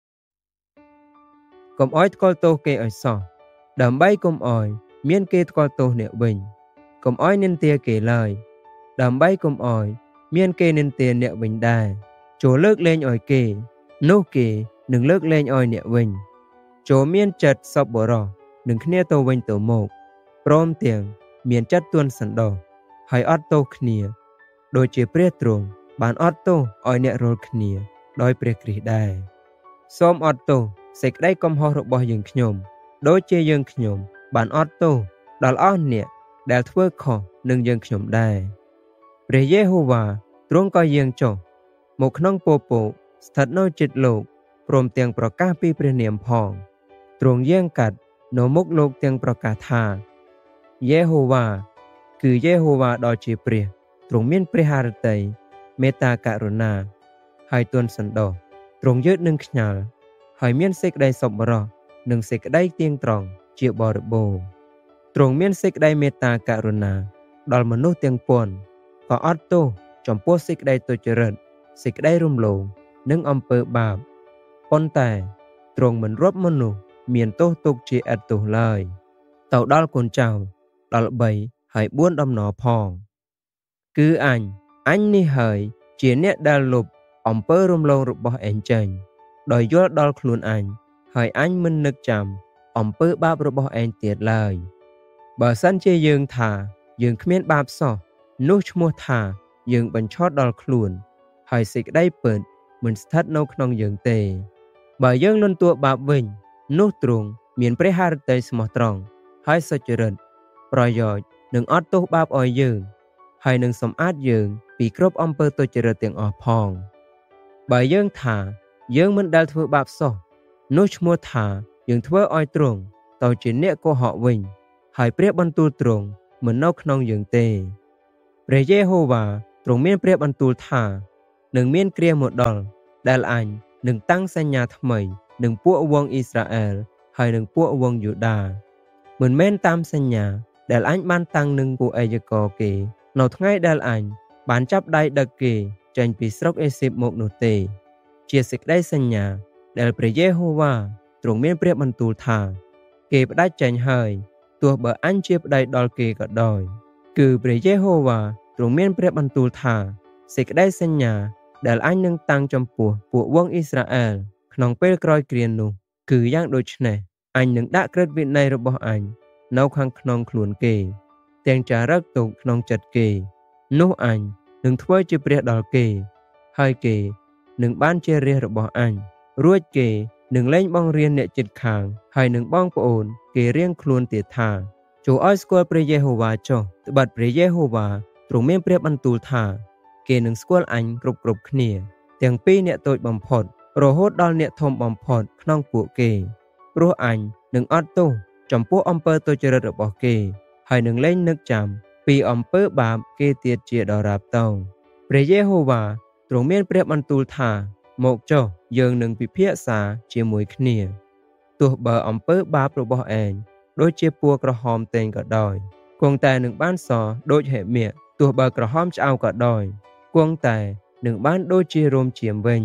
យកុំអោយថ្កល់ទោសគេឲ្យសោះដើម្បីកុំអោយមានគេថ្កល់ទោសអ្នកវិញកុំអោយនិន្ទាគេឡើយដើម្បីកុំអោយមានគេនិន្ទាអ្នកវិញដែរចូលលើកលែងឲ្យគេនោះគេនឹងលើកលែងឲ្យអ្នកវិញចូលមានចិត្តសប្បុរសនឹងគ្នាទៅវិញទៅមកព្រមទាំងមានចិត្តទន់សន្តោសហើយអត់ទោសគ្នាដូចជាព្រះទ្រង់បានអត់ទោសឲ្យអ្នករាល់គ្នាដោយព្រះគ្រីស្ទដែរសូមអត់ទោសសេចក្តីកំហុសរបស់យើងខ្ញុំដូចជាយើងខ្ញុំបានអត់ទោសដល់អស់អ្នកដែលធ្វើខុសនឹងយើងខ្ញុំដែរព្រះយេហូវ៉ាទ្រង់ក៏យាងចុះមកក្នុងពពកស្ថិតនៅជិតលោកព្រមទាំងប្រកាសពីព្រះនាមផងទ្រង់យាងកាត់នៅមុខលោកទាំងប្រកាសថាយេហូវ៉ាគឺយេហូវ៉ាដ៏ជាព្រះទ្រង់មានព្រះハរតីមេត្តាករុណាហើយទន់សន្តោសទ្រង់យឺតនឹងខ្ញាល់ហើយមានសេចក្តីសប្បុរសនិងសេចក្តីទៀងត្រង់ជាបរិបូរណ៍ទ្រង់មានសេចក្តីមេត្តាករុណាដល់មនុស្សទាំងពួងក៏អត់ទោសចំពោះសេចក្តីទុច្ចរិតសេចក្តីរំលងនិងអំពើបាបប៉ុន្តែទ្រង់មិនរាប់មនុស្សមានទោសទុកជាឥតទោសឡើយទៅដល់កូនចៅដល់បីហើយបួនដំណរផងគឺអញអញនេះហើយជាអ្នកដែលលុបអំពើរំលងរបស់ឯងចេញដោយយល់ដល់ខ្លួនអញហើយអញមិននឹកចាំអំពើបាបរបស់ឯងទៀតឡើយបើសិនជាយើងថាយើងគ្មានបាបសោះនោះឈ្មោះថាយើងបញ្ឆោតដល់ខ្លួនហើយសេចក្តីពិតមិនស្ថិតនៅក្នុងយើងទេបើយើងលន់តួបាបវិញនោះទ្រង់មានព្រះハរតីស្មោះត្រង់ហើយសុចរិតប្រយោជន៍នឹងអត់ទោសបាបឲ្យយើងហើយនឹងសម្អាតយើងពីគ្រប់អំពើទុច្ចរិតទាំងអស់ផងបើយើងថាយើងមិនដែលធ្វើបាបសោះនោះឈ្មោះថាយើងធ្វើឲ្យទ្រង់ទៅជាអ្នកកុហកវិញហើយព្រះបន្ទូលទ្រង់មិននៅក្នុងយើងទេព្រះយេហូវ៉ាទ្រង់មានព្រះបន្ទូលថានឹងមានគ្រាមកដល់ដែលអញនឹងតាំងសញ្ញាថ្មីនឹងពួកវង្សអ៊ីស្រាអែលហើយនឹងពួកវង្សយូដាមិនមែនតាមសញ្ញាដែលអញបានតាំងនឹងពួកអេយ្យកគេនៅថ្ងៃដែលអញបានចាប់ដៃដឹកគេចេញពីស្រុកអេស៊ីបមកនោះទេជាសេចក្តីសញ្ញាដែលព្រះយេហូវ៉ាទ្រង់មានព្រះបន្ទូលថាគេផ្ដាច់ចេញហើយទោះបើអញជាប្តីដល់គេក៏ដោយគឺព្រះយេហូវ៉ាទ្រង់មានព្រះបន្ទូលថាសេចក្តីសញ្ញាដែលអញនឹងតាំងចំពោះពួកវង្សអ៊ីស្រាអែលក្នុងពេលក្រោយគ្រានោះគឺយ៉ាងដូចនេះអញនឹងដាក់ក្រឹតវិន័យរបស់អញនៅខាងក្នុងខ្លួនគេទាំងចារឹកទុកក្នុងចិត្តគេនោះអញនឹងធ្វើជាព្រះដល់គេហើយគេនឹងបានជារាជរបស់អញរួចគេនឹងលែងបង្រៀនអ្នកជិតខាងហើយនឹងបងប្អូនគេរៀងខ្លួនទៀតថាចូលឲ្យស្គាល់ព្រះយេហូវ៉ាចុះត្បិតព្រះយេហូវ៉ាទ្រង់មានព្រះបន្ទូលថាគេនឹងស្គាល់អញគ្រប់គ្រប់គ្នាទាំងពីអ្នកតូចបំផុតរហូតដល់អ្នកធំបំផុតក្នុងពួកគេព្រោះអញនឹងអត់ទោសចំពោះអំពើទុច្ចរិតរបស់គេហើយនឹងលែងនឹកចាំពីអំពើបាបគេទៀតជាដរាបតងព្រះយេហូវ៉ាទ្រង់មានព្រះបន្ទូលថាមកចុះយើងនឹងពិភាក្សាជាមួយគ្នាទោះបើអំពើបាបរបស់ឯងដូចជាពណ៌ក្រហមតែងក៏ដោយគង់តែនឹងបានសដូចហេមាកទោះបើក្រហមឆ្អៅក៏ដោយគង់តែនឹងបានដូចជារោមឈាមវិញ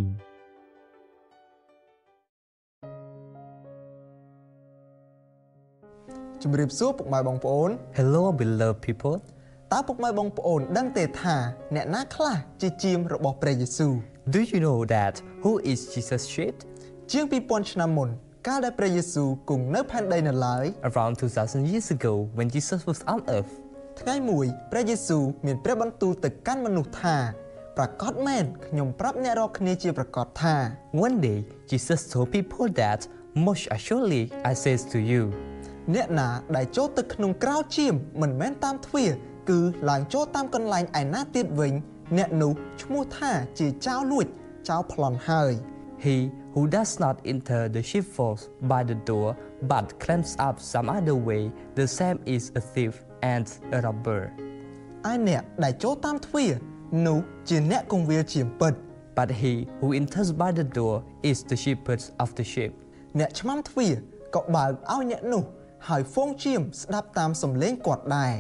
ជំរាបសួរពុកម៉ែបងប្អូន Hello beloved people តើពុកម៉ែបងប្អូនដឹងទេថាអ្នកណាខ្លះជាជាមរបស់ព្រះយេស៊ូវ Do you know that who is Jesus shaped? ជាងពីរពាន់ឆ្នាំមុនកាលដែលព្រះយេស៊ូវគង់នៅផែនដីនៅឡើយ Around two thousand years ago when Jesus was on earth ថ្ងៃមួយព្រះយេស៊ូវមានព្រះបន្ទូលទៅកាន់មនុស្សថាប្រកាសមែនខ្ញុំប្រាប់អ្នករាល់គ្នាជាប្រកាសថា One day Jesus told people that most assuredly I say to you អ្នកណាដែលចូលទៅក្នុងក្រោលជាមមិនមែនតាមទ្វារគឺឡើងចូលតាមកន្លែងឯណាទៀតវិញអ្នកនោះឈ្មោះថាជាចៅលួចចៅប្លន់ហើយ He who does not enter the sheepfold by the door but climbs up some other way the same is a thief and a robber ឯអ្នកដែលចូលតាមទ្វារនោះជាអ្នកគង្វាលជាមពិត But he who enters by the door is the shepherd of the sheep អ្នកឆ្មាំទ្វារក៏បើកឲ្យអ្នកនោះហើយហ្វូងជាមស្ដាប់តាមសំឡេងគាត់ដែរ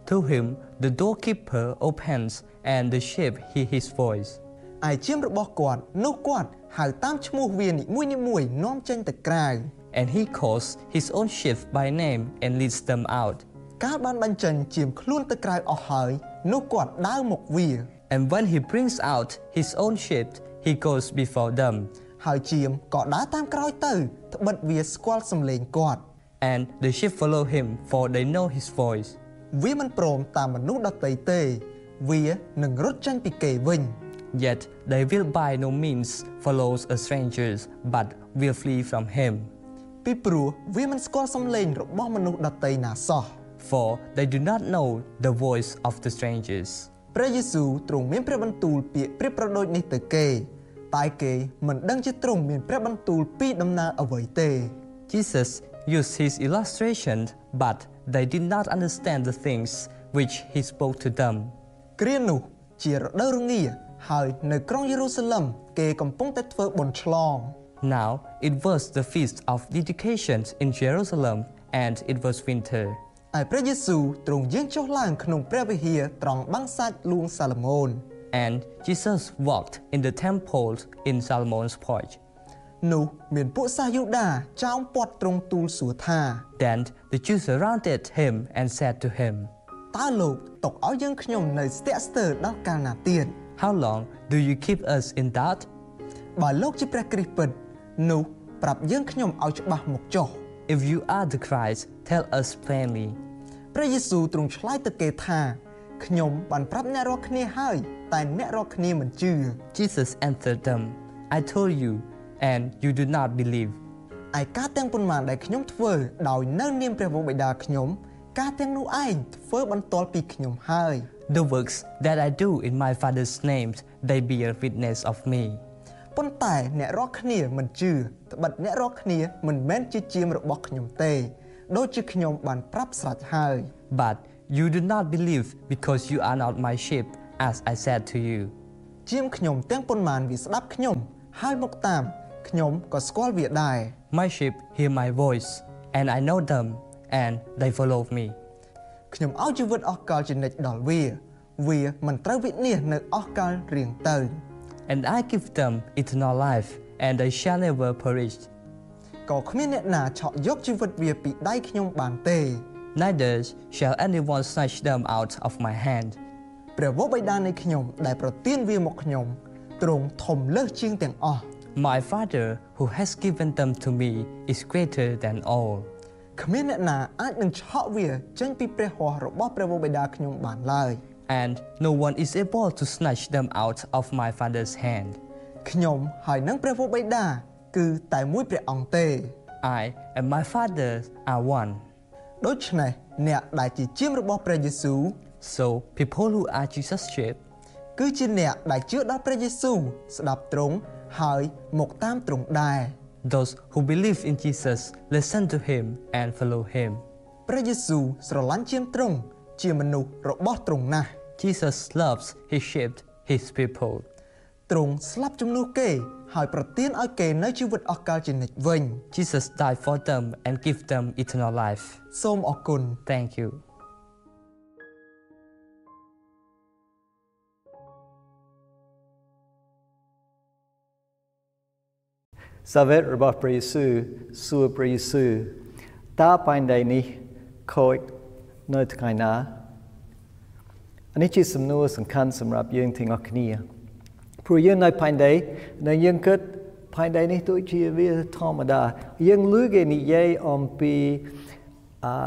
To him, the doorkeeper opens, and the sheep hear his voice. ឯជាមរបស់គាត់នោះគាត់ហៅតាមឈ្មោះវានីមួយៗនាំចេញទៅក្រៅ And he calls his own sheep by name and leads them out. កាលបានបញ្ចេញជាមខ្លួនទៅក្រៅអស់ហើយនោះគាត់ដើរមកវា And when he brings out his own sheep, he goes before them. ហើយជាមក៏ដើរតាមក្រោយទៅត្បិតវាស្គាល់សំឡេងគាត់ And the sheep follow him, for they know his voice. វាមិនព្រមតាមមនុស្សដទៃទេវានឹងរត់ចេញពីគេវិញ Yet they will by no means follow a stranger, but will flee from him. ពីព្រោះវាមិនស្គាល់សំឡេងរបស់មនុស្សដទៃណាសោះ For they do not know the voice of the strangers. ព្រះយេស៊ូវទ្រង់មានព្រះបន្ទូលពាក្យប្រៀបប្រដូចនេះទៅគេតែគេមិនដឹងជាទ្រង់មានព្រះបន្ទូលពីដំណើរអ្វីទេ Jesus used his illustration, but they did not understand the things which he spoke to them. គ្រានោះជារដូវរងាហើយនៅក្រុងយេរូសាឡឹមគេកំពុងតែធ្វើបុណ្យឆ្លង Now it was the feast of dedication in Jerusalem, and it was winter. ឯព្រះយេស៊ូវទ្រង់យាងចុះឡើងក្នុងព្រះវិហារត្រង់បាំងសាច់លួងសាឡូមោន And Jesus walked in the temple in Solomon's porch. នោះមានពួកសាសយូដាចោមព័ទ្ធទ្រង់ទូលសួរថា Then the Jews surrounded him and said to him, តើលោកទុកឲ្យយើងខ្ញុំនៅស្ទាក់ស្ទើរដល់កាលណាទៀត How long do you keep us in doubt? បើលោកជាព្រះគ្រីស្ទពិតនោះប្រាប់យើងខ្ញុំឲ្យច្បាស់មកចុះ If you are the Christ, tell us plainly. ព្រះយេស៊ូវទ្រង់ឆ្លើយទៅគេថាខ្ញុំបានប្រាប់អ្នករាល់គ្នាហើយតែអ្នករាល់គ្នាមិនជឿ Jesus answered them, I told you, and you do not believe. ឯការទាំងប៉ុន្មានដែលខ្ញុំធ្វើដោយនៅនាមព្រះវរបិតាខ្ញុំការទាំងនោះឯងធ្វើបន្ទាល់ពីខ្ញុំហើយ The works that I do in my Father's name, they bear witness of me. ប៉ុន្តែអ្នករាល់គ្នាមិនជឿត្បិតអ្នករាល់គ្នាមិនមែនជាជាមរបស់ខ្ញុំទេដូចជាខ្ញុំបានប្រាប់ស្រេចហើយ But you do not believe because you are not my sheep, as I said to you. ជាមខ្ញុំទាំងប៉ុន្មានវាស្ដាប់ខ្ញុំហើយមកតាមខ្ញុំក៏ស្គាល់វាដែរ My sheep hear my voice, and I know them, and they follow me. ខ្ញុំឲ្យជីវិតអស់កលជានិច្ចដល់វាវាមិនត្រូវវិនាសនៅអស់កលរៀងទៅ And I give them eternal life, and they shall never perish. ក៏គ្មានអ្នកណាឆក់យកជីវិតវាពីដៃខ្ញុំបានទេ Neither shall anyone snatch them out of my hand. ព្រះវរបិតានៃខ្ញុំដែលប្រទានវាមកខ្ញុំទ្រង់ធំលើសជាងទាំងអស់ My Father, who has given them to me, is greater than all. គ្មានអ្នកណាអាចនឹងឆក់វាចេញពីព្រះហស្ថរបស់ព្រះវរបិតាខ្ញុំបានឡើយ And no one is able to snatch them out of my Father's hand. ខ្ញុំហើយនឹងព្រះវរបិតាគឺតែមួយព្រះអង្គទេ I and my Father are one. ដូច្នេះអ្នកដែលជាជាមរបស់ព្រះយេស៊ូវ So people who are Jesus' sheep, គឺជាអ្នកដែលជឿដល់ព្រះយេស៊ូវស្ដាប់ទ្រង់ហើយមកតាមទ្រង់ដែរ those who believe in Jesus, listen to him and follow him. ព្រះយេស៊ូវស្រឡាញ់ជាមទ្រង់ជាមនុស្សរបស់ទ្រង់ណាស់ Jesus loves his sheep, his people. ទ្រង់ស្លាប់ជំនួសគេហើយប្រទានឲ្យគេនៅជីវិតអស់កលជានិច្ចវិញ Jesus died for them and give them eternal life. សូមអរគុណ Thank you. សាវេតរបស់ព្រះយេស៊ូវសួរព្រះយេស៊ូវតើបែងដៃនេះខូចនៅថ្ងៃណានេះជាសំណួរសំខាន់សម្រាប់យើងទាំងអស់គ្នាព្រោះយើងនៅបែងដៃនៅយើងគិតបែងដៃនេះដូចជាវាធម្មតាយើងលឺគេនិយាយអំពីអឺ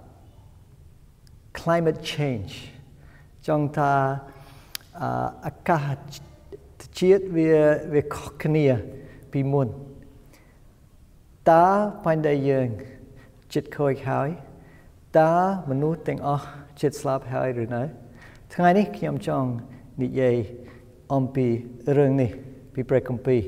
climate change ចង់ថាអាកាសធាតុវាវាខុសគ្នាពីមុនតើបែងដៃយើងចិត្តខូចហើយតើមនុស្សទាំងអស់ចិត្តស្លាប់ហើយឬនៅថ្ងៃនេះខ្ញុំចង់និយាយអំពីរឿងនេះពីព្រះគម្ពីរ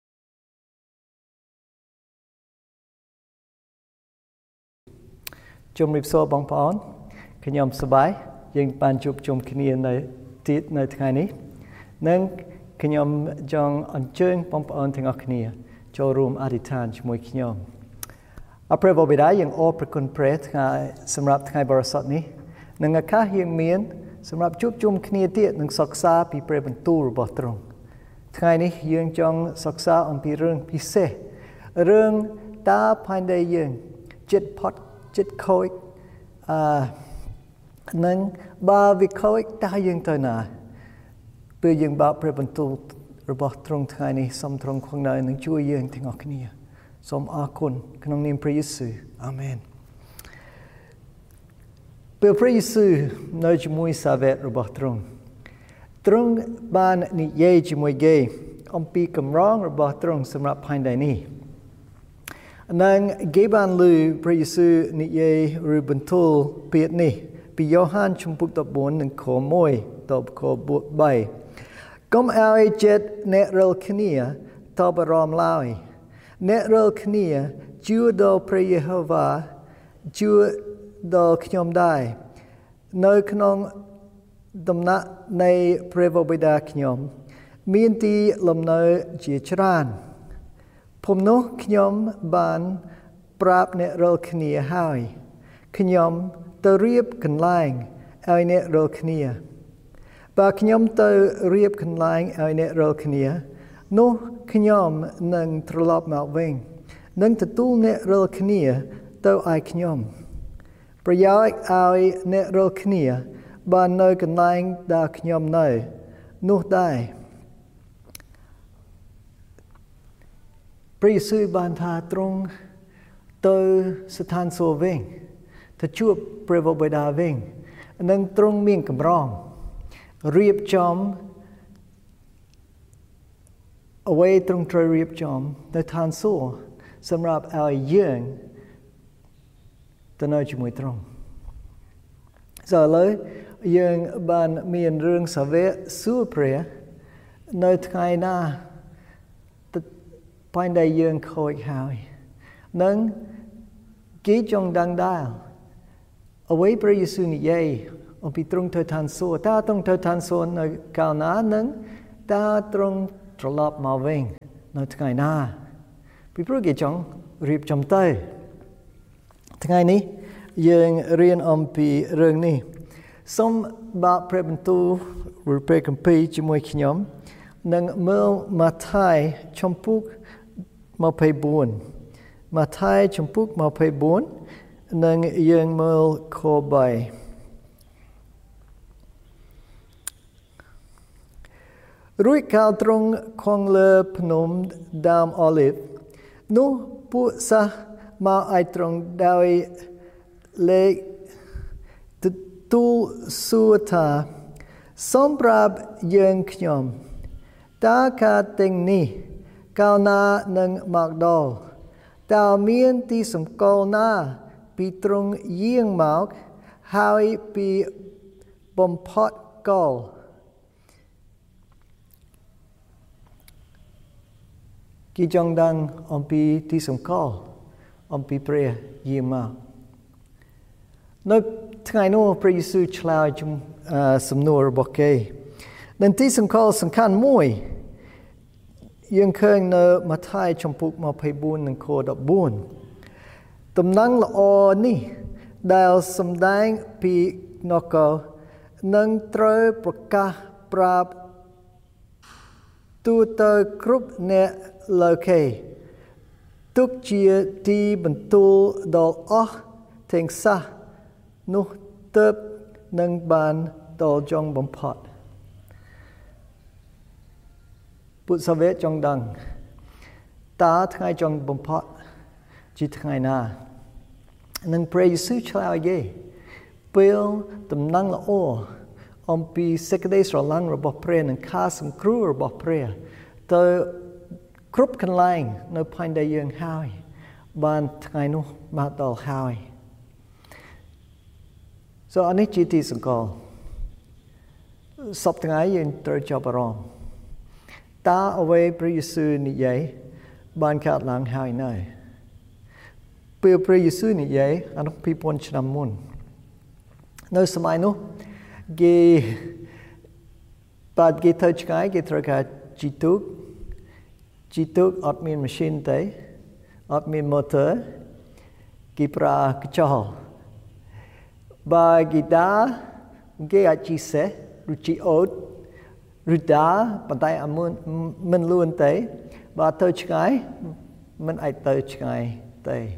ជម្រាបសួរបងប្អូនខ្ញុំសប្បាយយើងបានជួបជុំគ្នានៅទៀតនៅថ្ងៃនេះនិងខ្ញុំចង់អញ្ជើញបងប្អូនទាំងអស់គ្នាចូលរួមអធិដ្ឋានជាមួយខ្ញុំអព្រះបិតាយើងអរព្រគុណព្រះថ្ងៃសម្រាប់ថ្ងៃបរិសុទ្ធនេះនិងឱកាសយើងមានសម្រាប់ជួបជុំគ្នាទៀតនិងសិក្សាពីព្រះបន្ទូលរបស់ទ្រង់ថ្ងៃនេះយើងចង់សិក្សាអំពីរឿងពិសេសរឿងតើផែនដីយើងចិត្តផុតចិត្តខូចអឺនឹងបើវាខូចតើយើងទៅណាពេលយើងបើកព្រះបន្ទូលរបស់ទ្រង់ថ្ងៃនេះសូមទ្រង់គង់នៅនឹងជួយយើងទាំងអស់គ្នាសូមអរគុណក្នុងនាមព្រះយេស៊ូវអាមែនពេលព្រះយេស៊ូវនៅជាមួយសាវករបស់ទ្រង់ទ្រង់បាននិយាយជាមួយគេអំពីកម្រងរបស់ទ្រង់សម្រាប់ផែនដីនេះនិងគេបានឮព្រះយេស៊ូវនិយាយឬបន្ទូលពាក្យនេះពីយ៉ូហានជំពូកដប់បួននិងខមួយដល់ខបីកុំឲ្យចិត្តអ្នករាល់គ្នាតបអារម្មណ៍ឡើយអ្នករាល់គ្នាជឿដល់ព្រះយេហូវ៉ាជឿដល់ខ្ញុំដែរនៅក្នុងដំណាក់នៃព្រះបិតាខ្ញុំមានទីលំនៅជាច្រើនភូមិនោះខ្ញុំបានប្រាប់អ្នករាល់គ្នាហើយខ្ញុំទៅរៀបកន្លែងឲ្យអ្នករាល់គ្នាបើខ្ញុំទៅរៀបកន្លែងឲ្យអ្នករាល់គ្នានោះខ្ញុំនឹងត្រឡប់មកវិញនឹងទទួលអ្នករាល់គ្នាទៅឲ្យខ្ញុំប្រយោជន៍ឲ្យអ្នករាល់គ្នាបាននៅកន្លែងដែលខ្ញុំនៅនោះដែរព្រះយេស៊ូវបានថាទ្រង់ទៅស្ថានសួគ៌វិញទៅជួបព្រះបិតាវិញនិងទ្រង់មានកម្រងរៀបចំអ្វីទ្រង់ត្រូវរៀបចំនៅឋានសួគ៌សម្រាប់ឲ្យយើងទៅនៅជាមួយទ្រង់សូមឥឡូវយើងបានមានរឿងសាវកសួរព្រះនៅថ្ងៃណាផែនដីយើងខូចហើយនិងគេចង់ដឹងដែរអ្វីព្រះយេស៊ូវនិយាយអំពីទ្រង់ទៅឋានសួគ៌តើទ្រង់ទៅឋានសួគ៌នៅកាលណានិងតើទ្រង់ត្រឡប់មកវិញនៅថ្ងៃណាពីព្រោះគេចង់រៀបចំទៅថ្ងៃនេះយើងរៀនអំពីរឿងនេះសូមបើកព្រះបន្ទូលឬព្រះគម្ពីរជាមួយខ្ញុំនិងមើលម៉ាថាយជំពូកម្ភៃបួនម៉ាថាយជំពូកម្ភៃបួននិងយើងមើលខបីរួចកាលទ្រង់គង់លើភ្នំដើមអូលីវនោះពួកសិស្សមកឲ្យទ្រង់ដោយលេខទូលសួរថាសូមប្រាប់យើងខ្ញុំតើការទាំងនេះកាលណានឹងមកដល់តើមានទីសម្គាល់ណាពីទ្រង់យាងមកហើយពីបំផុតកលគេចង់ដឹងអំពីទីសម្គាល់អំពីព្រះយាងមកនៅថ្ងៃនោះព្រះយេស៊ូវឆ្លើយជំសំណួររបស់គេនិងទីសម្គាល់សំខាន់មួយយើងឃើញនៅម៉ាថាយជំពូកម្ភៃបួននិងខដប់បួនដំណឹងល្អនេះដែលសម្ដែងពីនគរនឹងត្រូវប្រកាសប្រាប់ទូទៅគ្រប់អ្នកលោកេទុកជាទីបន្ទូលដល់អស់ទាំងសាសនោះទើបនឹងបានដល់ចុងបំផុតពុទ្ធសាវកចង់ដឹងតើថ្ងៃចុងបំផុតជាថ្ងៃណានឹងព្រះយេស៊ូវឆ្លើយគេពេលដំណឹងល្អអំពីសេចក្តីស្រឡាញ់របស់ព្រះនិងការសង្គ្រោះរបស់ព្រះទៅគ្រប់កន្លែងនៅផែនដីយើងហើយបានថ្ងៃនោះមកដល់ហើយសូមអានេះជាទីសង្កល់សពថ្ងៃយើងត្រូវចាប់អារម្មណ៍តើអ្វីព្រះយេស៊ូវនិយាយបានកើតឡើងហើយនៅពេលព្រះយេស៊ូវនិយាយអានោះពីរពាន់ឆ្នាំមុននៅសម័យនោះគេបាទគេទៅឆ្ងាយគេត្រូវការជីទូកជីទូកអត់មានម៉ាស៊ីនទេអត់មានម៉ូទ័រគេប្រើខ្យល់ Bà guitar cái ai chia sẻ rồi chị ốt rồi đá bàn tay anh muốn mình luôn tới bà tới cái mình ai tới cái tới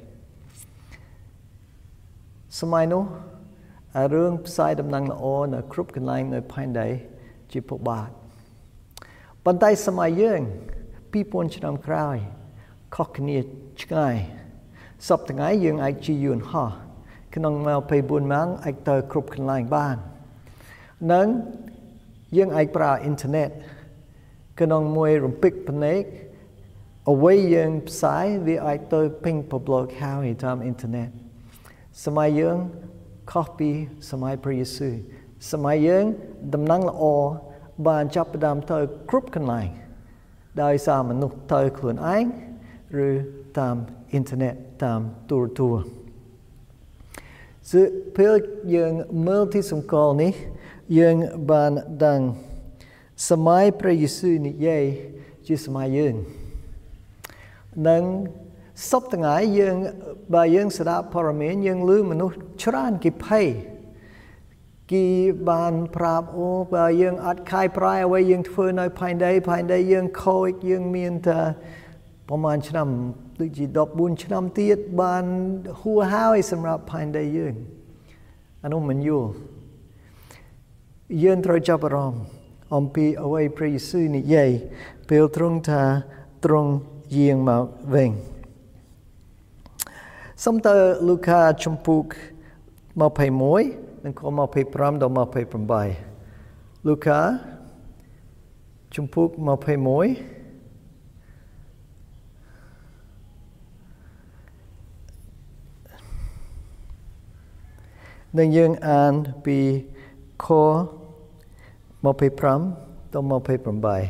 សម័យនោះរឿងផ្សាយដំណឹងល្អនៅគ្រប់កន្លែងនៅផែនដីជាពុបាទប៉ុន្តែសម័យយើងពីរពាន់ឆ្នាំក្រោយខុសគ្នាឆ្ងាយសពថ្ងៃយើងអាចជិះយន្តហោះក្នុងម៉ោងยี่สิบสี่ម៉ោងអាចទៅគ្រប់កន្លែងបាននិងយើងអាចប្រើអ៊ីនធឺណិតក្នុងមួយរំពេចភ្នែកអ្វីយើងផ្សាយវាអាចទៅពេញពិភពលោកហើយតាមអ៊ីនធឺណិតសម័យយើងខុសពីសម័យព្រះយេស៊ូវសម័យយើងដំណឹងល្អបានចាប់ផ្ដើមទៅគ្រប់កន្លែងដោយសារមនុស្សទៅខ្លួនឯងឬតាមអ៊ីនធឺណិតតាមទូរទស្សន៍គឺពេលយើងមើលទីសម្គាល់នេះយើងបានដឹងសម័យព្រះយេស៊ូវនិយាយជាសម័យយើងនិងសពថ្ងៃយើងបើយើងស្ដាប់ព័ត៌មានយើងឮមនុស្សច្រើនគេភ័យគេបានប្រាប់អូបើយើងអត់ខាយប្រាយអ្វីយើងធ្វើនៅផែនដីផែនដីយើងខូចយើងមានតែប្រហែលឆ្នាំដូចជាដប់បួនឆ្នាំទៀតបានហួសហើយសម្រាប់ផែនដីយើងអានោះមិនយល់យើងត្រូវចាប់អារម្មណ៍អំពីអ្វីព្រះយេស៊ូវនិយាយពេលទ្រង់ថាទ្រង់យាងមកវិញសូមទៅលូកាជំពូកยี่สิบเอ็ดនិងខยี่สิบห้าដល់ยี่สิบแปดលូកាជំពូកยี่สิบเอ็ดនិងយើងអានពីខยี่สิบห้าដល់ยี่สิบแปด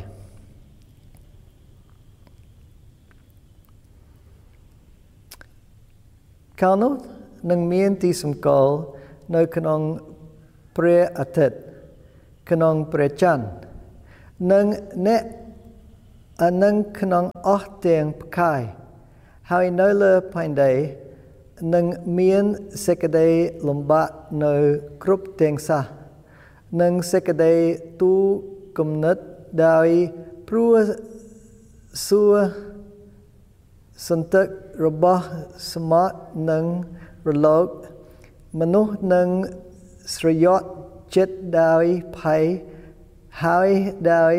កាលនោះនឹងមានទីសម្គាល់នៅក្នុងព្រះអាទិត្យក្នុងព្រះច័ន្ទនិងអ្នកអានឹងក្នុងអស់ទាំងផ្កាយហើយនៅលើផែនដីនឹងមានសេចក្តីលំបាកនៅគ្រប់ទាំងសាសនិងសេចក្តីទូគំនិតដោយព្រោះសួរសន្តិរបស់សមុទ្រនិងរលកមនុស្សនឹងស្រយត់ចិត្តដោយភ័យហើយដោយ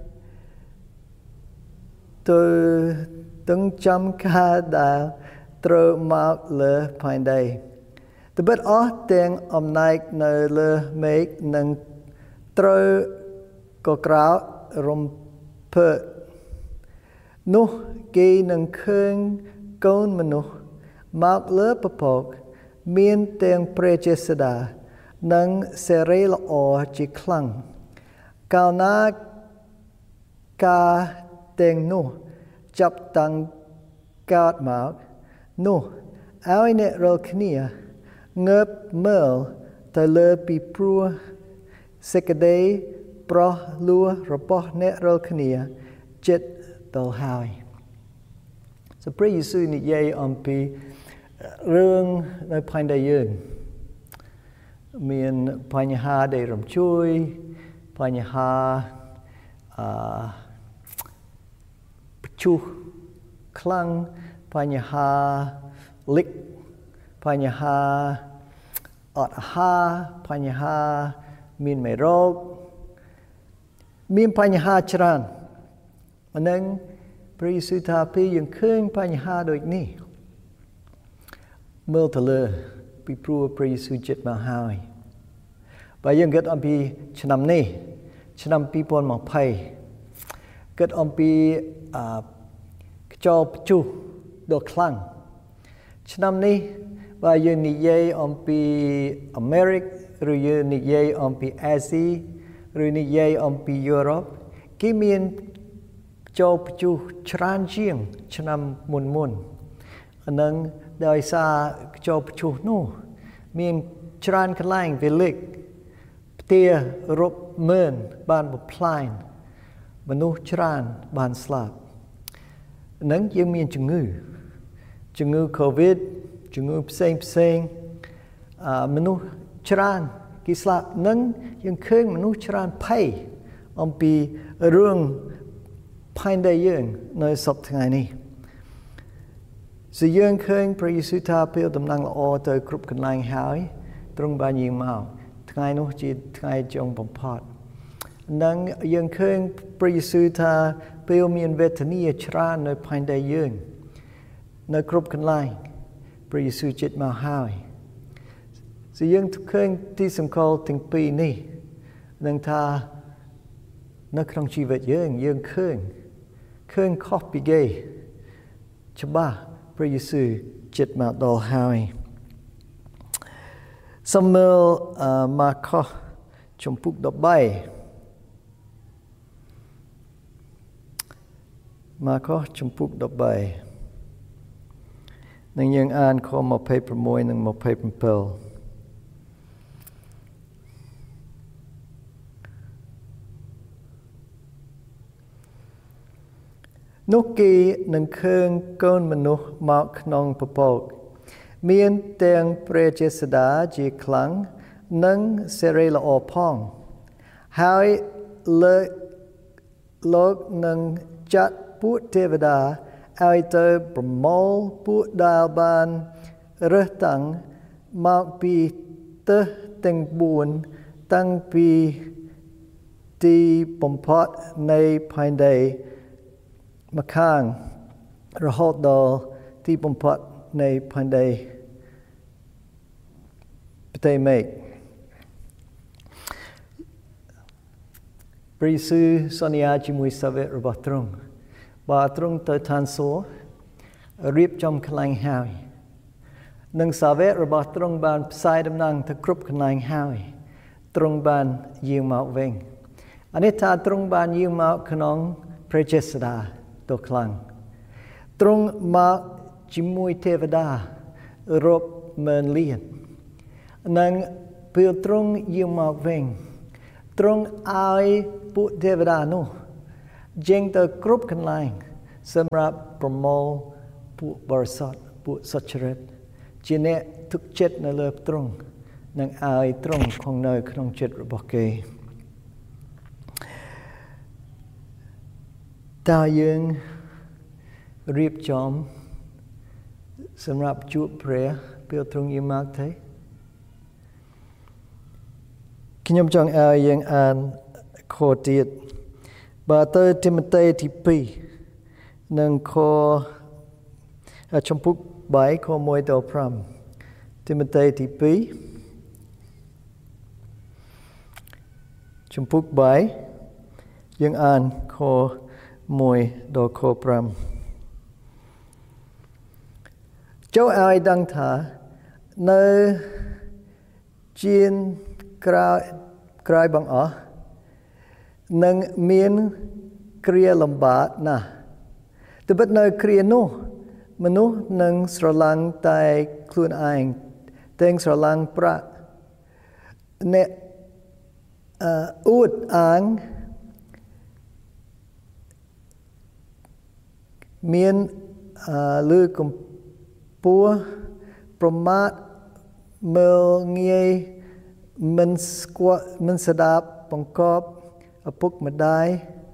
ទៅទង់ចាំការដែលត្រូវមកលើផែនដីត្បិតអស់ទាំងអំណាចនៅលើមេឃនឹងត្រូវកក្រោរំភើបនោះគេនឹងឃើញកូនមនុស្សមកលើពពកមានទាំងព្រះចេស្តានិងសេរីល្អជាខ្លាំងកាលណាការទាំងនោះចាប់តាំងកើតមកនោះឲ្យអ្នករាល់គ្នាងើបមើលទៅលើពីព្រោះសេចក្តីប្រោះលួរបស់អ្នករាល់គ្នាចិត្តដល់ហើយសូមព្រះយេស៊ូវនិយាយអំពីរឿងនៅផែនដីយើងមានបញ្ហាដែលរំជួយបញ្ហាអឺព្យុះខ្លាំងបញ្ហាលិចបញ្ហាអត់អាហារបញ្ហាមានមេរោគមានបញ្ហាច្រើនអានឹងព្រះយេស៊ូវថាពេលយើងឃើញបញ្ហាដូចនេះមើលទៅលើពីព្រោះព្រះយេស៊ូវចិត្តមកហើយបើយើងគិតអំពីឆ្នាំនេះឆ្នាំยี่สิบยี่สิบគិតអំពីអឺខ្យល់ព្យុះដ៏ខ្លាំងឆ្នាំនេះបើយើងនិយាយអំពីអាមេរិកឬយើងនិយាយអំពីអាស៊ីឬនិយាយអំពីយុរ៉ុបគេមានចូលព្យុះច្រើនជាងឆ្នាំមុនមុនអានឹងដោយសារចូលព្យុះនោះមានច្រើនកន្លែងវាលិចផ្ទះរាប់ម៉ឺនបានបំផ្លាញមនុស្សច្រើនបានស្លាប់នឹងយើងមានជំងឺជំងឺ COVID ជំងឺផ្សេងផ្សេងអឺមនុស្សច្រើនគេស្លាប់នឹងយើងឃើញមនុស្សច្រើនភ័យអំពីរឿងផែនដីយើងនៅសពថ្ងៃនេះSoយើងឃើញព្រះយេស៊ូវថាពេលដំណឹងល្អទៅគ្រប់កន្លែងហើយទ្រង់បានយាងមកថ្ងៃនោះជាថ្ងៃចុងបំផុតនិងយើងឃើញព្រះយេស៊ូវថាពេលមានវេទនាច្រើននៅផែនដីយើងនៅគ្រប់កន្លែងព្រះយេស៊ូវជិតមកហើយ Soយើងឃើញទីសម្គាល់ទាំងពីរនេះនឹងថានៅក្នុងជីវិតយើងយើងឃើញឃើញខុសពីគេច្បាស់ព្រះយេស៊ូវជិតមកដល់ហើយសំមើលម៉ាខុសជំពូកដប់បីម៉ាខុសជំពូកដប់បីនឹងយើងអានខម្ភៃប្រាំមួយនិងម្ភៃប្រាំពីរនោះគេនឹងឃើញកូនមនុស្សមកក្នុងពពកមានទាំងព្រះចេស្តាជាខ្លាំងនិងសេរីល្អផងហើយលើលោកនឹងចាត់ពួកទេវតាឲ្យទៅប្រមូលពួកដែលបានរើសតាំងមកពីទិសទាំងបួនតាំងពីទីបំផុតនៃផែនដីម្ខាងរហូតដល់ទីបំផុតនៃផែនដីផ្ទៃមេឃព្រះយេស៊ូវសន្យាជាមួយសាវករបស់ទ្រង់បើទ្រង់ទៅឋានសួគ៌រៀបចំកន្លែងហើយនិងសាវករបស់ទ្រង់បានផ្សាយដំណឹងទៅគ្រប់កន្លែងហើយទ្រង់បានយាងមកវិញអានេះថាទ្រង់បានយាងមកក្នុងព្រះចេស្តាដ៏ខ្លាំងទ្រង់មកជាមួយទេវតារាប់ម៉ឺនលាននិងពេលទ្រង់យាងមកវិញទ្រង់ឲ្យពួកទេវតានោះចេញទៅគ្រប់កន្លែងសម្រាប់ប្រមូលពួកបរិសុទ្ធពួកសុចរិតជាអ្នកទុកចិត្តនៅលើទ្រង់និងឲ្យទ្រង់គង់នៅក្នុងចិត្តរបស់គេតើយើងរៀបចំសម្រាប់ជួបព្រះពេលទ្រង់យាងមកទេខ្ញុំចង់ឲ្យយើងអានខទៀតបើទៅទីម៉ូថេទីពីរនិងខជំពូកបីខមួយដល់ប្រាំទីម៉ូថេទីពីរជំពូកបីយើងអានខមួយដល់ខប្រាំចូលឲ្យដឹងថានៅជានក្រោយក្រោយបង្អស់នឹងមានគ្រាលំបាកណាស់ត្បិតនៅគ្រានោះមនុស្សនឹងស្រឡាញ់តែខ្លួនឯងទាំងស្រឡាញ់ប្រាក់អ្នកអួតអាងមានលើកំពស់ប្រមាថមើលងាយមិនស្គាល់មិនស្ដាប់បង្កប់ឪពុកម្ដាយ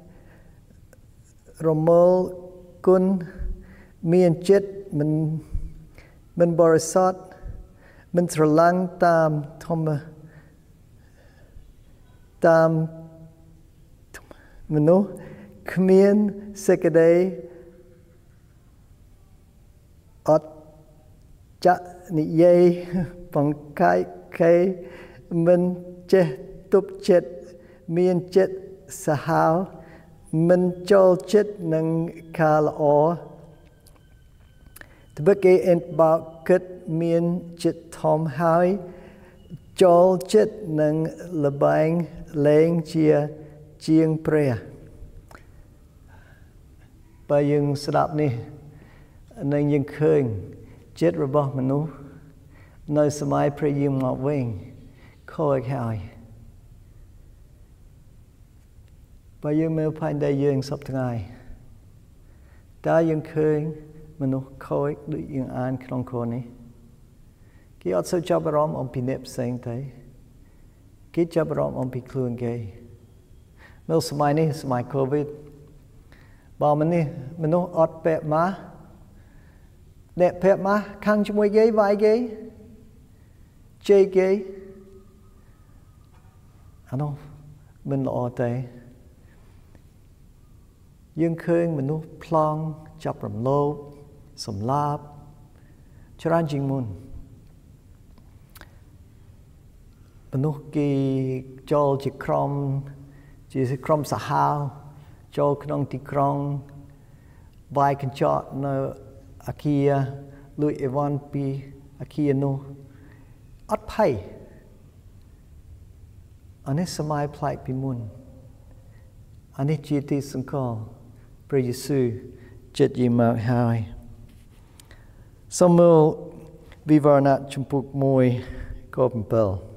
រមើលគុណមានចិត្តមិនមិនបរិសុទ្ធមិនស្រឡាញ់តាមធម្មតាមមនុស្សគ្មានសេចក្តីអត់ចាក់និយាយបង្កាយខេមិនចេះទប់ចិត្តមានចិត្តសាហាវមិនចូលចិត្តនឹងការល្អត្បិតគេអិនបោកគិតមានចិត្តធំហើយចូលចិត្តនឹងលបែងលេងជាជាងព្រះបើយើងស្ដាប់នេះនឹងយើងឃើញចិត្តរបស់មនុស្សនៅសម័យព្រះយាងមកវិញខូចហើយបើយើងមើលផែនដីយើងសពថ្ងៃតើយើងឃើញមនុស្សខូចដូចយើងអានក្នុងខនេះគេអត់សូវចាប់អារម្មណ៍អំពីអ្នកផ្សេងទេគេចាប់អារម្មណ៍អំពីខ្លួនគេនៅសម័យនេះសម័យ COVID បើមិននេះមនុស្សអត់ពាក់ម៉ាស់អ្នកពាក់ម៉ាស់ខាងជាមួយគេវាយគេជេរគេអានោះមិនល្អទេយើងឃើញមនុស្សប្លង់ចាប់រំលោភសម្លាប់ច្រើនជាងមុនមនុស្សគេចូលជាក្រុមជាក្រុមសាហាវចូលក្នុងទីក្រុងវាយកញ្ចក់នៅអគារលួចអីវ៉ាន់ពីអគារនោះអត់ភ័យអានេះសម័យប្លែកពីមុនអានេះជាទីសង្កល់ព្រះយេស៊ូវចិត្តយាមកហើយសូមមើលវិវរណៈជំពូកមួយខ7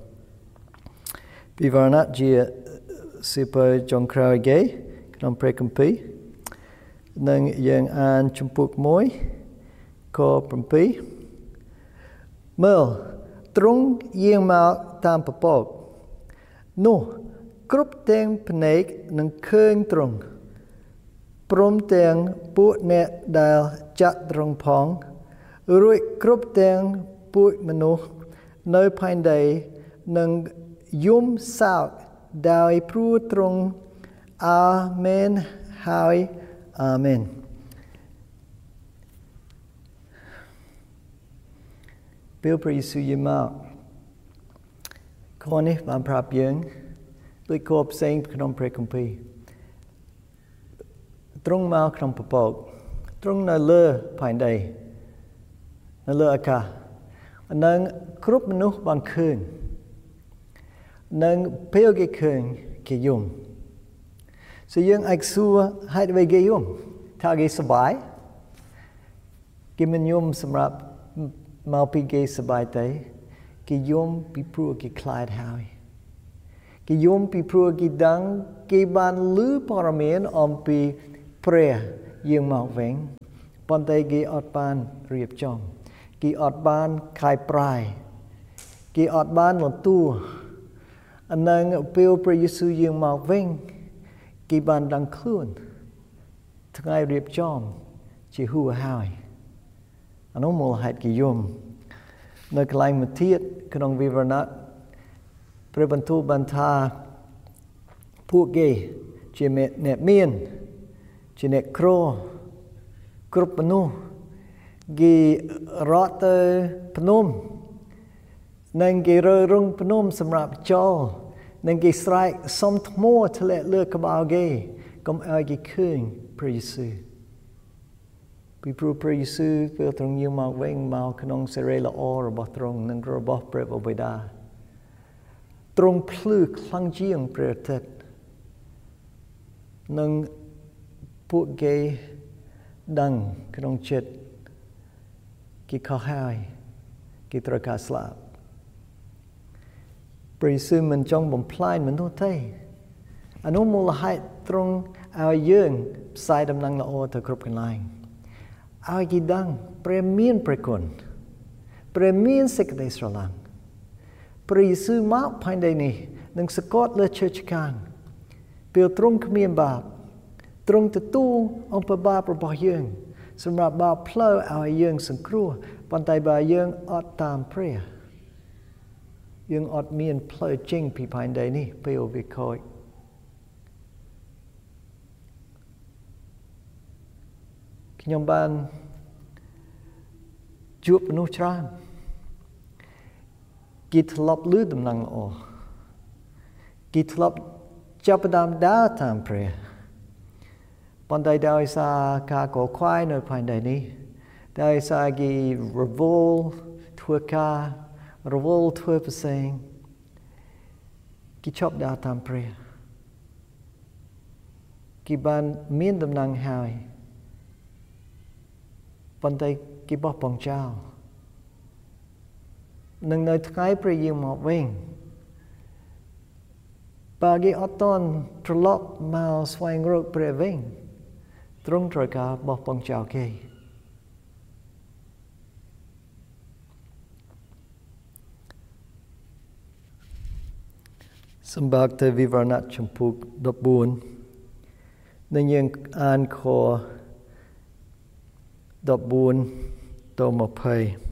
វិវរណៈជាសិភើចុងក្រោយគេក្នុងព្រះគម្ពីរនឹងយើងអានជំពូកមួយខ7មើលទ្រង់យាងមកតាមពពកនោះគ្រប់ទាំងភ្នែកនឹងឃើញទ្រង់ព្រមទាំងពួកអ្នកដែលចាក់ទ្រង់ផងរួចគ្រប់ទាំងពួកមនុស្សនៅផែនដីនឹងយំសោកដោយព្រោះទ្រង់អាមែនហើយអាមែនពេលព្រះយេស៊ូវយាងមកខនេះបានប្រាប់យើងដូចខផ្សេងក្នុងព្រះគម្ពីរទ្រង់មកក្នុងពពកទ្រង់នៅលើផែនដីនៅលើអាកាសនឹងគ្រប់មនុស្សបានឃើញនឹងពេលគេឃើញគេយំសូយើងអាចសួរហេតុអ្វីគេយំថាគេសប្បាយគេមិនយំសម្រាប់មកពីគេសប្បាយទេគេយំពីព្រោះគេខ្លាចហើយគេយំពីព្រោះគេដឹងគេបានឮព័ត៌មានអំពីព្រះយាងមកវិញប៉ុន្តែគេអត់បានរៀបចំគេអត់បានខាយប្រាយគេអត់បានទទួលអានឹងពេលព្រះយេស៊ូវយាងមកវិញគេបានដឹងខ្លួនថ្ងៃរៀបចំជាហួសហើយអានោះមូលហេតុគេយំនៅកន្លែងមួយទៀតក្នុងវិវរណៈព្រះបន្ទូលបានថាពួកគេជាអ្នកមានជាអ្នកក្រគ្រប់មនុស្សគេរត់ទៅភ្នំនិងគេរើរងភ្នំសម្រាប់ចូលនិងគេស្រែកសុំថ្មធ្លាក់លើក្បាលគេកុំឲ្យគេឃើញព្រះយេស៊ូវពីព្រោះព្រះយេស៊ូវពេលទ្រង់យាងមកវិញមកក្នុងសេរីល្អរបស់ទ្រង់និងរបស់ព្រះបិតាទ្រង់ភ្លឺខ្លាំងជាងព្រះអាទិត្យនិងពួកគេដឹងក្នុងចិត្តគេខុសហើយគេត្រូវការស្លាប់ព្រះយេស៊ូវមិនចង់បំផ្លាញមនុស្សទេអានោះមូលហេតុទ្រង់ឲ្យយើងផ្សាយដំណឹងល្អទៅគ្រប់កន្លែងឲ្យគេដឹងព្រះមានព្រះគុណព្រះមានសេចក្តីស្រឡាញ់ព្រះយេស៊ូវមកផែនដីនេះនឹងសកត់លើឈើឆ្កាងពេលទ្រង់គ្មានបាបទ្រង់ទទួលអំពើបាបរបស់យើងសម្រាប់បាបផ្លូវឲ្យយើងសង្គ្រោះប៉ុន្តែបើយើងអត់តាមព្រះយើងអត់មានផ្លូវចេញពីផែនដីនេះពេលវាខូចខ្ញុំបានជួបមនុស្សច្រើនគេធ្លាប់ឮដំណឹងល្អគេធ្លាប់ចាប់ផ្ដើមដើរតាមព្រះប៉ុន្តែដោយសារការកខ្វល់នៅផែនដីនេះដោយសារគេរវល់ធ្វើការរវល់ធ្វើផ្សេងគេឈប់ដើរតាមព្រះគេបានមានដំណឹងហើយប៉ុន្តែគេបោះបង់ចោលនឹងនៅថ្ងៃព្រះយាងមកវិញបើគេអត់តន់ត្រឡប់មកស្វែងរកព្រះវិញទ្រង់ត្រូវការបោះបង់ចោលគេសម្បាកទៅវិវរណៈចំពុកដប់បួននឹងយើងអានខដប់បួនដល់ម្ភៃ